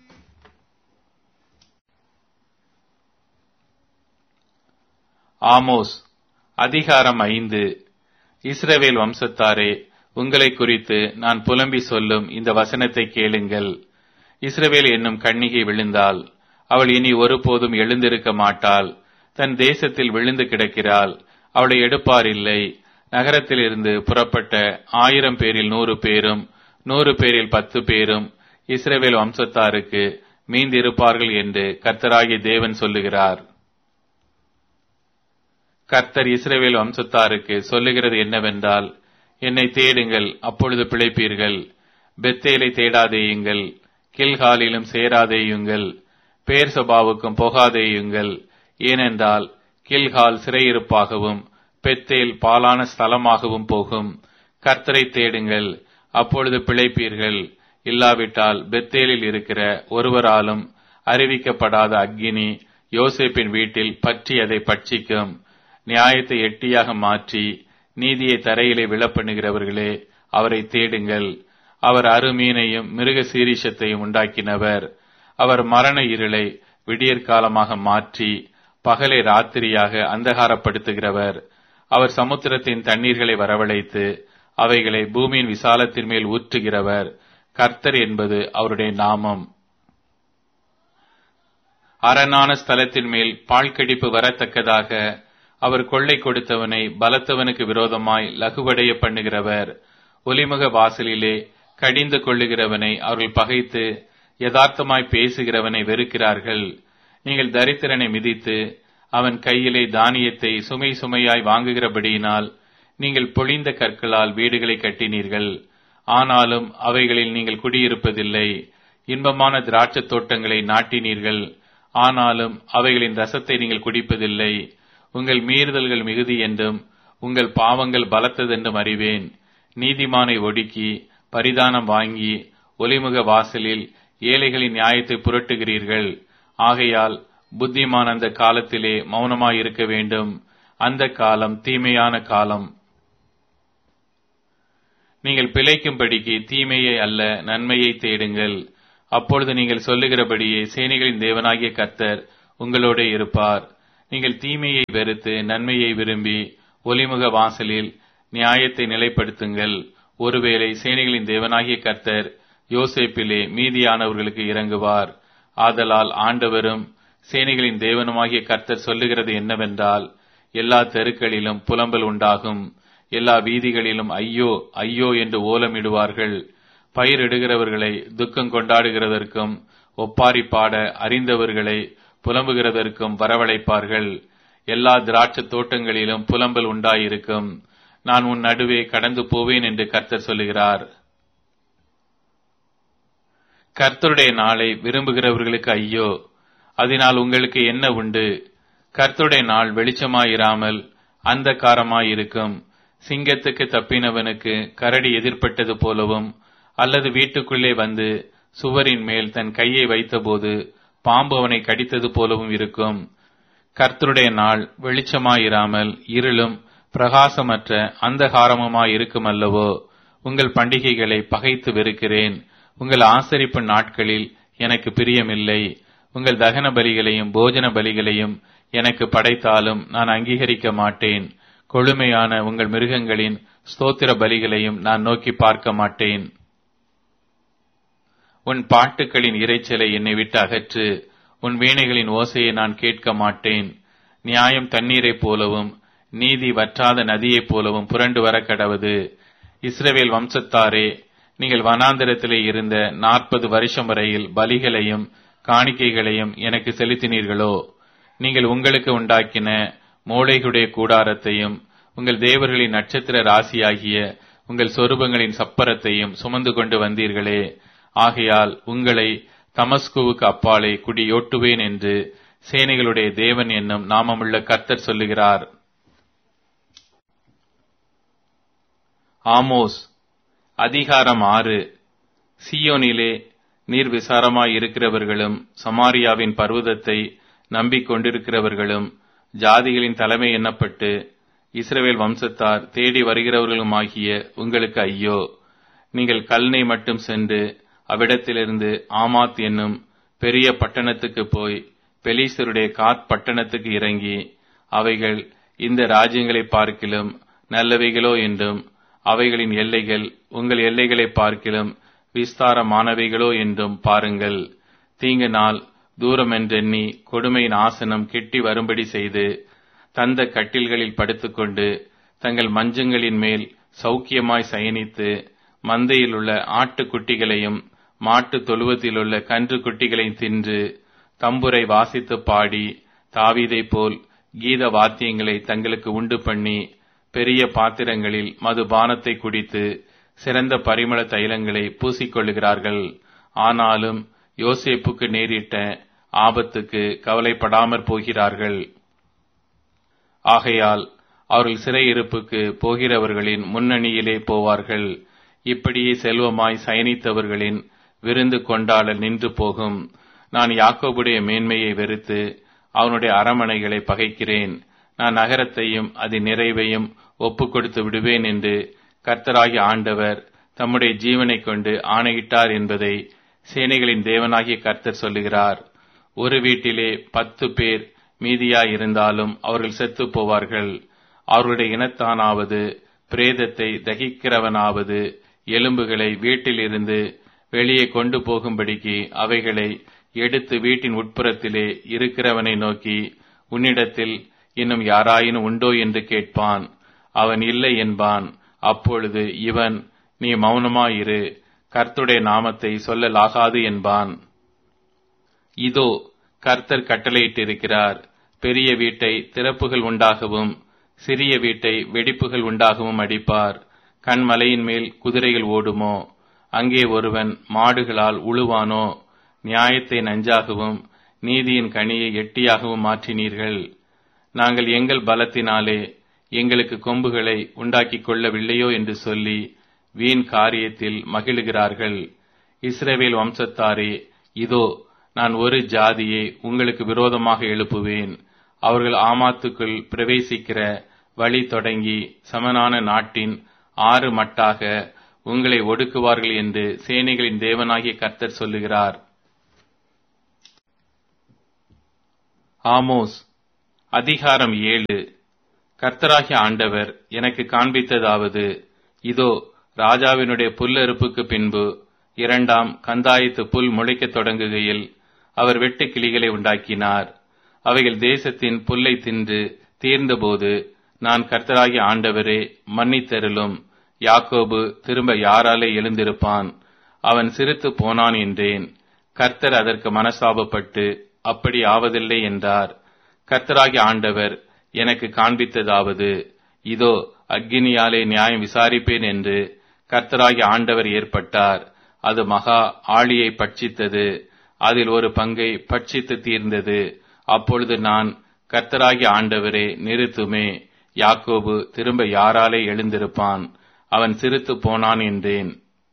ஆமோஸ் அதிகாரம் ஐந்து. இஸ்ரவேல் வம்சத்தாரே, உங்களை குறித்து நான் புலம்பி சொல்லும் இந்த வசனத்தை கேளுங்கள். இஸ்ரவேல் என்னும் கன்னிகை விழுந்தாள். அவள் இனி ஒருபோதும் எழுந்திருக்க மாட்டாள். தன் தேசத்தில் விழுந்து கிடக்கிறாள். அவளை எடுப்பார் இல்லை. நகரத்திலிருந்து புறப்பட்ட ஆயிரம் பேரில் நூறு பேரும் நூறு பேரில் பத்து பேரும் இஸ்ரவேல் வம்சத்தாருக்கு மீந்திருப்பார்கள் என்று கர்த்தராகிய தேவன் சொல்லுகிறார். கர்த்தர் இஸ்ரவேல் வம்சத்தாருக்கு சொல்லுகிறது என்னவென்றால், என்னை தேடுங்கள், அப்பொழுது பிழைப்பீர்கள். பெத்தேலை தேடாதேயுங்கள், கில்காலிலும் சேராதேயுங்கள், பேர்சபாவுக்கும் போகாதேயுங்கள். ஏனென்றால் கில்கால் சிறையிருப்பாகவும் பெத்தேல் பாலான ஸ்தலமாகவும் போகும். கர்த்தரை தேடுங்கள், அப்பொழுது பிழைப்பீர்கள். இல்லாவிட்டால் பெத்தேலில் இருக்கிற ஒருவராலும் அறிவிக்கப்படாத அக்கினி யோசேப்பின் வீட்டில் பற்றி அதை பட்சிக்கும். நியாயத்தை எட்டியாக மாற்றி நீதியை தரையிலே விழப்பண்ணுகிறவர்களே, அவரை தேடுங்கள். அவர் அருமீனையும் மிருக சீரிஷத்தையும் உண்டாக்கினவர். அவர் மரண இருளை விடியற்காலமாக மாற்றி பகலை ராத்திரியாக அந்தகாரப்படுத்துகிறவர். அவர் சமுத்திரத்தின் தண்ணீர்களை வரவழைத்து அவைகளை பூமியின் விசாலத்தின் மேல் ஊற்றுகிறவர். கர்த்தர் என்பது அவருடைய நாமம். அரணான ஸ்தலத்தின் மேல் பாழ்கடிப்பு வரத்தக்கதாக அவர் கொள்ளை கொடுத்தவனை பலத்தவனுக்கு விரோதமாய் லகுவடைய பண்ணுகிறவர். ஒலிமுக வாசலிலே கடிந்து கொள்ளுகிறவனை அவர்கள் பகைத்து யதார்த்தமாய் பேசுகிறவனை வெறுக்கிறார்கள். நீங்கள் தரித்திரனை மிதித்து அவன் கையிலே தானியத்தை சுமை சுமையாய் வாங்குகிறபடியினால் நீங்கள் பொழிந்த கற்களால் வீடுகளை கட்டினீர்கள். ஆனாலும் அவைகளில் நீங்கள் குடியிருப்பதில்லை. இன்பமான திராட்சை தோட்டங்களை நாட்டினீர்கள். ஆனாலும் அவைகளின் ரசத்தை நீங்கள் குடிப்பதில்லை. உங்கள் மீறுதல்கள் மிகுதி என்றும் உங்கள் பாவங்கள் பலத்ததென்றும் அறிவேன். நீதிமானை ஒடுக்கி பரிதானம் வாங்கி ஒலிமுக வாசலில் ஏழைகளின் நியாயத்தை புரட்டுகிறீர்கள். ஆகையால் புத்திமான் அந்த காலத்திலே மௌனமாயிருக்க வேண்டும். அந்த காலம் தீமையான காலம். நீங்கள் பிழைக்கும்படிக்கு தீமையை அல்ல நன்மையை தேடுங்கள். அப்பொழுது நீங்கள் சொல்லுகிறபடியே சேனைகளின் தேவனாகிய கர்த்தர் உங்களோட இருப்பார். நீங்கள் தீமையை வெறுத்து நன்மையை விரும்பி ஒலிமுக வாசலில் நியாயத்தை நிலைப்படுத்துங்கள். ஒருவேளை சேனைகளின் தேவனாகிய கர்த்தர் யோசேப்பிலே மீதியானவர்களுக்கு இறங்குவார். ஆதலால் ஆண்டவரும் சேனைகளின் தேவனுமாகிய கர்த்தர் சொல்லுகிறது என்னவென்றால், எல்லா தெருக்களிலும் புலம்பல் உண்டாகும், எல்லா வீதிகளிலும் ஐயோ ஐயோ என்று ஓலமிடுவார்கள். பயிரிடுகிறவர்களை துக்கம் கொண்டாடுகிறதற்கும் ஒப்பாரி பாட அறிந்தவர்களை புலம்புகிறதற்கும் வரவழைப்பார்கள். எல்லா திராட்சை தோட்டங்களிலும் புலம்பல் உண்டாயிருக்கும். நான் உன் நடுவே கடந்து போவேன் என்று கர்த்தர் சொல்லுகிறார். கர்த்தருடைய நாளை விரும்புகிறவர்களுக்கு ஐயோ, அதனால் உங்களுக்கு என்ன உண்டு? கர்த்தருடைய நாள் வெளிச்சமாயிராமல் அந்தகாரமாயிருக்கும். சிங்கத்துக்கு தப்பினவனுக்கு கரடி எதிர்பட்டது போலவும், அல்லது வீட்டுக்குள்ளே வந்து சுவரின் மேல் தன் கையை வைத்தபோது பாம்பு அவனை கடித்தது போலவும் இருக்கும். கர்த்தருடைய நாள் வெளிச்சமாயிராமல் இருளும் பிரகாசமற்ற அந்தகாரமுமாயிருக்கும் அல்லவோ. உங்கள் பண்டிகைகளை பகைத்து வெறுக்கிறேன். உங்கள் ஆசரிப்பு நாட்களில் எனக்கு பிரியமில்லை. உங்கள் தகன பலிகளையும் போஜன பலிகளையும் எனக்கு படைத்தாலும் நான் அங்கீகரிக்க மாட்டேன். கொழுமையான உங்கள் மிருகங்களின் ஸ்தோத்திர பலிகளையும் நான் நோக்கி பார்க்க மாட்டேன். உன் பாட்டுக்களின் இரைச்சலை என்னை விட்டு அகற்று. உன் வீணைகளின் ஓசையை நான் கேட்க மாட்டேன். நியாயம் தண்ணீரைப் போலவும் நீதி வற்றாத நதியைப் போலவும் புரண்டு வர கடவது. இஸ்ரவேல் வம்சத்தாரே, நீங்கள் வனாந்திரத்திலே இருந்த நாற்பது வருஷம் வரையில் பலிகளையும் காணிக்கைகளையும் எனக்கு செலுத்தினீர்களோ? நீங்கள் உங்களுக்கு உண்டாக்கின மோளைகளுடைய கூடாரத்தையும் உங்கள் தேவர்களின் நட்சத்திர ராசியாகிய உங்கள் சொரூபங்களின் சப்பரத்தையும் சுமந்து கொண்டு வந்தீர்களே. ஆகையால் உங்களை தமஸ்குவுக்கு அப்பாலே குடியோட்டுவேன் என்று சேனைகளுடைய தேவன் என்னும் நாமமுள்ள கர்த்தர் சொல்லுகிறார். ஆமோஸ் அதிகாரம் ஆறு. சீயோனிலே நீர் விசாரமாய் இருக்கிறவர்களும் சமாரியாவின் பர்வதத்தை நம்பிக் கொண்டிருக்கிறவர்களும் ஜாதிகளின் தலைமை எண்ணப்பட்டு இஸ்ரவேல் வம்சத்தார் தேடி வருகிறவர்களுமாகிய உங்களுக்கு ஐயோ. நீங்கள் கல்னை மட்டும் சென்று அவ்விடத்திலிருந்து ஆமாத் என்னும் பெரிய பட்டணத்துக்கு போய் பெலிஸ்தருடைய காத் பட்டணத்துக்கு இறங்கி அவைகள் இந்த ராஜ்யங்களை பார்க்கிலும் நல்லவைகளோ என்றும் அவைகளின் எல்லைகள் உங்கள் எல்லைகளை பார்க்கிலும் விஸ்தாரமானவைகளோ என்றும் பாருங்கள். தீங்கு நாள் தூரமென்றெண்ணி கொடுமையின் ஆசனம் கெட்டி வரும்படி செய்து தந்த கட்டில்களில் படுத்துக்கொண்டு தங்கள் மஞ்சங்களின் மேல் சௌக்கியமாய் சயனித்து மந்தையில் உள்ள ஆட்டுக்குட்டிகளையும் மாட்டு தொழுவத்திலுள்ள கன்று குட்டிகளையும் தின்று தம்புரை வாசித்து பாடி தாவீதை போல் கீத வாத்தியங்களை தங்களுக்கு உண்டு பண்ணி பெரிய பாத்திரங்களில் மதுபானத்தை குடித்து சிறந்த பரிமள தைலங்களை பூசிக்கொள்ளுகிறார்கள். ஆனாலும் யோசேப்புக்கு நேரிட்ட ஆபத்துக்கு கவலைப்படாமற் போகிறார்கள். ஆகையால் அவர்கள் சிறையிருப்புக்கு போகிறவர்களின் முன்னணியிலே போவார்கள். இப்படியே செல்வமாய் சயனித்தவர்களின் விருந்து கொண்டாடல் நின்று போகும். நான் யாக்கோபுடைய மேன்மையை வெறுத்து அவனுடைய அரமனைகளை பகைக்கிறேன். நான் நகரத்தையும் அதன் நிறைவையும் ஒப்புக் கொடுத்து விடுவேன் என்று கர்த்தராகிய ஆண்டவர் தம்முடைய ஜீவனை கொண்டு ஆணையிட்டார் என்பதை சேனைகளின் தேவனாகிய கர்த்தர் சொல்லுகிறார். ஒரு வீட்டிலே பத்து பேர் மீதியாயிருந்தாலும் அவர்கள் செத்து போவார்கள். அவருடைய இனத்தானாவது பிரேதத்தை தகிக்கிறவனாவது எலும்புகளை வீட்டிலிருந்து வெளியே கொண்டு போகும்படிக்கு அவைகளை எடுத்து வீட்டின் உட்புறத்திலே இருக்கிறவனை நோக்கி, உன்னிடத்தில் இன்னும் யாராயினும் உண்டோ என்று கேட்பான். அவன் இல்லை என்பான். அப்பொழுது இவன், நீ மௌனமாயிரு, கர்த்தருடைய நாமத்தை சொல்லலாகாது என்பான். இதோ கர்த்தர் கட்டளையிட்டிருக்கிறார். பெரிய வீட்டை திறப்புகள் உண்டாகவும் சிறிய வீட்டை வெடிப்புகள் உண்டாகவும் அடிப்பார். கண்மலையின் மேல் குதிரைகள் ஓடுமோ? அங்கே ஒருவன் மாடுகளால் உழுவானோ? நியாயத்தை நஞ்சாகவும் நீதியின் கனியை எட்டியாகவும் மாற்றினீர்கள். நாங்கள் எங்கள் பலத்தினாலே எங்களுக்கு கொம்புகளை உண்டாக்கிக் கொள்ளவில்லையோ என்று சொல்லி வீண் காரியத்தில் மகிழுகிறார்கள். இஸ்ரவேல் வம்சத்தாரே, இதோ நான் ஒரு ஜாதியை உங்களுக்கு விரோதமாக எழுப்புவேன். அவர்கள் ஆமாத்துக்குள் பிரவேசிக்கிற வழி தொடங்கி சமனான நாட்டின் ஆறு மட்டாக உங்களை ஒடுக்குவார்கள் என்று சேனைகளின் தேவனாகிய கர்த்தர் சொல்லுகிறார். ஆமோஸ் அதிகாரம் ஏழு. கர்த்தராகிய ஆண்டவர் எனக்கு காண்பித்ததாவது, இதோ ராஜாவினுடைய புல்லறுப்புக்கு பின்பு இரண்டாம் கந்தாயத்து புல் முளைக்கத் தொடங்குகையில் அவர் வெட்டு கிளிகளை உண்டாக்கினார். அவைகள் தேசத்தின் புல்லை தின்று தீர்ந்தபோது, நான் கர்த்தராகிய ஆண்டவரே மன்னித்தருளும், யாக்கோபு திரும்ப யாராலே எழுந்திருப்பான், அவன் சிறுத்து போனான் என்றேன். கர்த்தர் அதற்கு மனஸ்தாபப்பட்டு அப்படி ஆவதில்லை என்றார். கர்த்தராகிய ஆண்டவர் எனக்கு காண்பித்ததாவது, இதோ அக்கினியாலே நியாயம் விசாரிப்பேன் என்று கர்த்தராகிய ஆண்டவர் ஏற்பட்டார். அது மகா ஆழியை பட்சித்தது, அதில் ஒரு பங்கை பட்சித்து தீர்ந்தது. அப்பொழுது நான், கர்த்தராகிய ஆண்டவரே நிறுத்துமே, யாக்கோபு திரும்ப யாராலே எழுந்திருப்பான், அவன் சிறுத்து போனான் என்றேன்.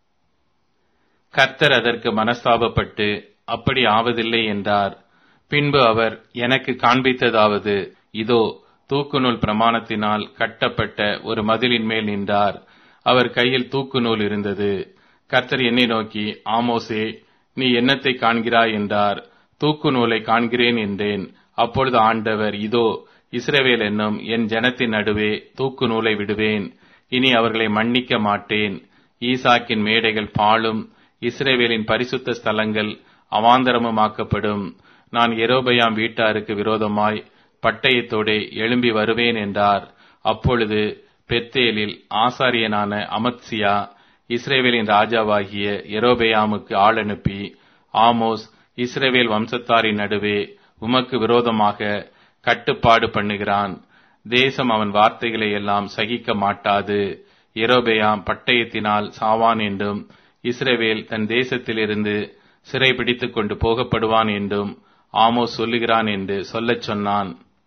கர்த்தர் அதற்கு மனஸ்தாபப்பட்டு அப்படி ஆவதில்லை என்றார். பின்பு அவர் எனக்கு காண்பித்ததாவது, இதோ தூக்குநூல் பிரமாணத்தினால் கட்டப்பட்ட ஒரு மதிலின் மேல் நின்றார். அவர் கையில் தூக்குநூல் இருந்தது. கர்த்தர் என்னை நோக்கி, ஆமோசே, நீ என்னத்தை காண்கிறாய் என்றார். தூக்கு நூலை காண்கிறேன் என்றேன். அப்பொழுது ஆண்டவர், இதோ இஸ்ரவேல் என்னும் என் ஜனத்தின் நடுவே தூக்கு நூலை விடுவேன், இனி அவர்களை மன்னிக்க மாட்டேன். ஈசாக்கின் மேடைகள் பாழும், இஸ்ரவேலின் பரிசுத்த ஸ்தலங்கள் அவாந்தரமுமாக்கப்படும். நான் யெரொபெயாம் வீட்டாருக்கு விரோதமாய் பட்டயத்தோடே எழும்பி வருவேன் என்றார். அப்பொழுது பெத்தேலில் ஆசாரியனான அமத்சியா இஸ்ரவேலின் ராஜாவாகிய யெரொபெயாமுக்கு ஆள் அனுப்பி, ஆமோஸ் இஸ்ரவேல் வம்சத்தாரின் நடுவே உமக்கு விரோதமாக கட்டுப்பாடு பண்ணுகிறான். தேசம் அவன் வார்த்தைகளை எல்லாம் சகிக்க மாட்டாது. யெரொபெயாம் பட்டயத்தினால் சாவான் என்றும், இஸ்ரவேல் தன் தேசத்திலிருந்து சிறை பிடித்துக் கொண்டு போகப்படுவான் என்றும் ஆமோஸ் சொல்லுகிறான் என்று சொல்லச் சொன்னான்.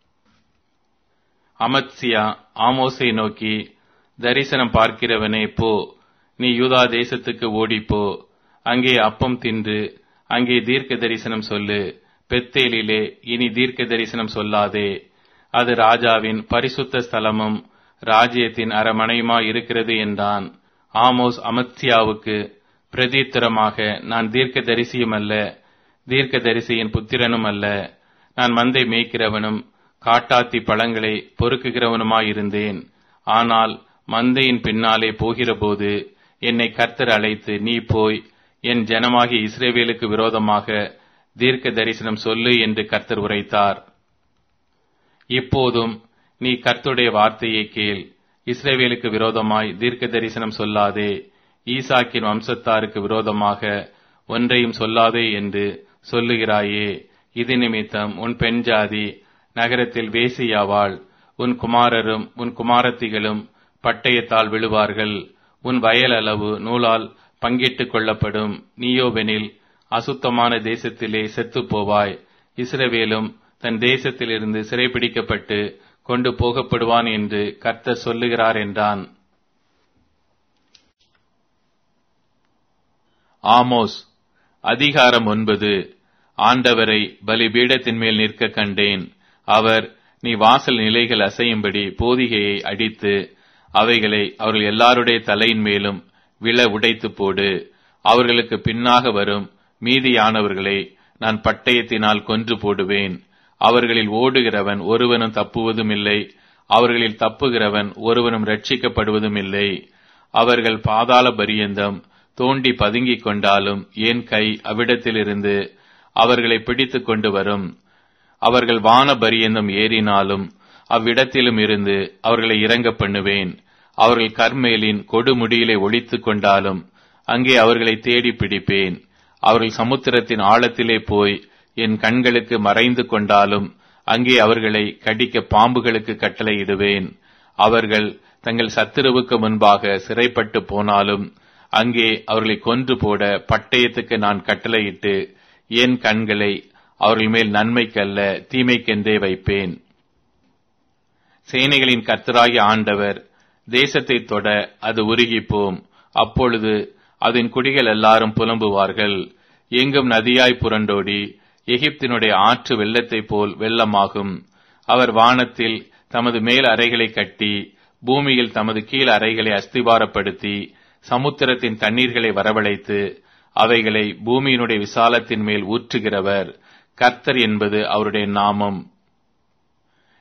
அமத்சியா ஆமோஸை நோக்கி, தரிசனம் பார்க்கிறவனே போ, நீ யூதா தேசத்துக்கு ஓடிப்போ, அங்கே அப்பம் தின்று அங்கே தீர்க்க தரிசனம் சொல்லு. பெத்தேலிலே இனி தீர்க்க தரிசனம் சொல்லாதே, அது ராஜாவின் பரிசுத்த ஸ்தலமும் ராஜ்யத்தின் அரமனையுமா இருக்கிறது என்றான். ஆமோஸ் அமத்சியாவுக்கு பிரதித்திரமாக, நான் தீர்க்க தரிசியும் அல்ல, தீர்க்க தரிசியின் புத்திரனும் அல்ல. நான் மந்தை மேய்க்கிறவனும் காட்டாத்தி பழங்களை பொறுக்குகிறவனுமாயிருந்தேன். ஆனால் மந்தையின் பின்னாலே போகிறபோது என்னை கர்த்தர் அழைத்து, நீ போய் என் ஜனமாகிய இஸ்ரவேலுக்கு விரோதமாக தீர்க்க தரிசனம் சொல்லு என்று கர்த்தர் உரைத்தார். இப்போதும் நீ கர்த்தருடைய வார்த்தையை கேள். இஸ்ரவேலுக்கு விரோதமாய் தீர்க்க தரிசனம் சொல்லாதே, ஈசாக்கின் வம்சத்தாருக்கு விரோதமாக ஒன்றையும் சொல்லாதே என்று சொல்லுகிறாயே. இது நிமித்தம் உன் பெண் ஜாதி நகரத்தில் வேசியாவாள், உன் குமாரரும் உன் குமாரத்திகளும் பட்டயத்தால் விழுவார்கள். உன் வயல் அளவு நூலால் பங்கிட்டுக் கொள்ளப்படும். நீயோவெனில் அசுத்தமான தேசத்திலே செத்துப் போவாய். இஸ்ரவேலும் தன் தேசத்திலிருந்து சிறைபிடிக்கப்பட்டு கொண்டு போகப்படுவான் என்று கர்த்தர் சொல்லுகிறார் என்றான். ஆமோஸ் அதிகாரம் ஒன்பது. ஆண்டவரை பலிபீடத்தின் மேல் நிற்க கண்டேன். அவர், நீ வாசல் நிலைகள் அசையும்படி போதிகையை அடித்து அவைகளை அவர்கள் எல்லாருடைய தலையின் மேலும் விழ உடைத்து போடு. அவர்களுக்கு பின்னாக வரும் மீதியானவர்களை நான் பட்டயத்தினால் கொன்று போடுவேன். அவர்களில் ஓடுகிறவன் ஒருவனும் தப்புவதும் இல்லை, அவர்களில் தப்புகிறவன் ஒருவனும் ரட்சிக்கப்படுவதும் இல்லை. அவர்கள் பாதாள பரியந்தம் தோண்டி பதுங்கிக் கொண்டாலும் என் கை அவ்விடத்திலிருந்து அவர்களை பிடித்துக் கொண்டு வரும். அவர்கள் வான பரியந்தம் ஏறினாலும் அவ்விடத்திலும் இருந்து அவர்களை இறங்க பண்ணுவேன். அவர்கள் கர்மேலின் கொடுமுடியிலே ஒளித்துக் கொண்டாலும் அங்கே அவர்களை தேடி பிடிப்பேன். அவர்கள் சமுத்திரத்தின் ஆழத்திலே போய் என் கண்களுக்கு மறைந்து கொண்டாலும் அங்கே அவர்களை கடிக்க பாம்புகளுக்கு கட்டளையிடுவேன். அவர்கள் தங்கள் சத்துருவுக்கு முன்பாக சிறைப்பட்டு போனாலும் அங்கே அவர்களை கொன்று போட பட்டயத்துக்கு நான் கட்டளையிட்டு என் கண்களை அவர்கள் மேல் நன்மைக்கல்ல தீமைக்கென்றே வைப்பேன். சேனைகளின் கர்த்தராகிய ஆண்டவர் தேசத்தை தொட அது உருகிப்போம். அப்பொழுது அதன் குடிகள் எல்லாரும் புலம்புவார்கள். எங்கும் நதியாய் புரண்டோடி எகிப்தினுடைய ஆற்று வெள்ளத்தைப் போல் வெள்ளமாகும். அவர் வானத்தில் தமது மேல் அறைகளை கட்டி பூமியில் தமது கீழ் அறைகளை அஸ்திபாரப்படுத்தி சமுத்திரத்தின் தண்ணீர்களை வரவழைத்து அவைகளை பூமியினுடைய விசாலத்தின் மேல் ஊற்றுகிறவர். கர்த்தர் என்பது அவருடைய நாமம்.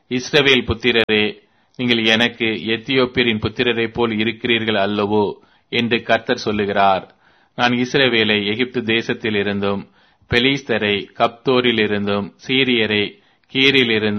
இஸ்ரவேல் புத்திரரே, நீங்கள் எனக்கு எத்தியோப்பியரின் புத்திரரைப் போல் இருக்கிறீர்கள் அல்லவோ என்று கர்த்தர் சொல்லுகிறார். நான் இஸ்ரவேலை எகிப்து தேசத்திலிருந்தும் பெலிஸ்தரை கப்தோரிலிருந்தும் சீரியரை கீரிலிருந்தும்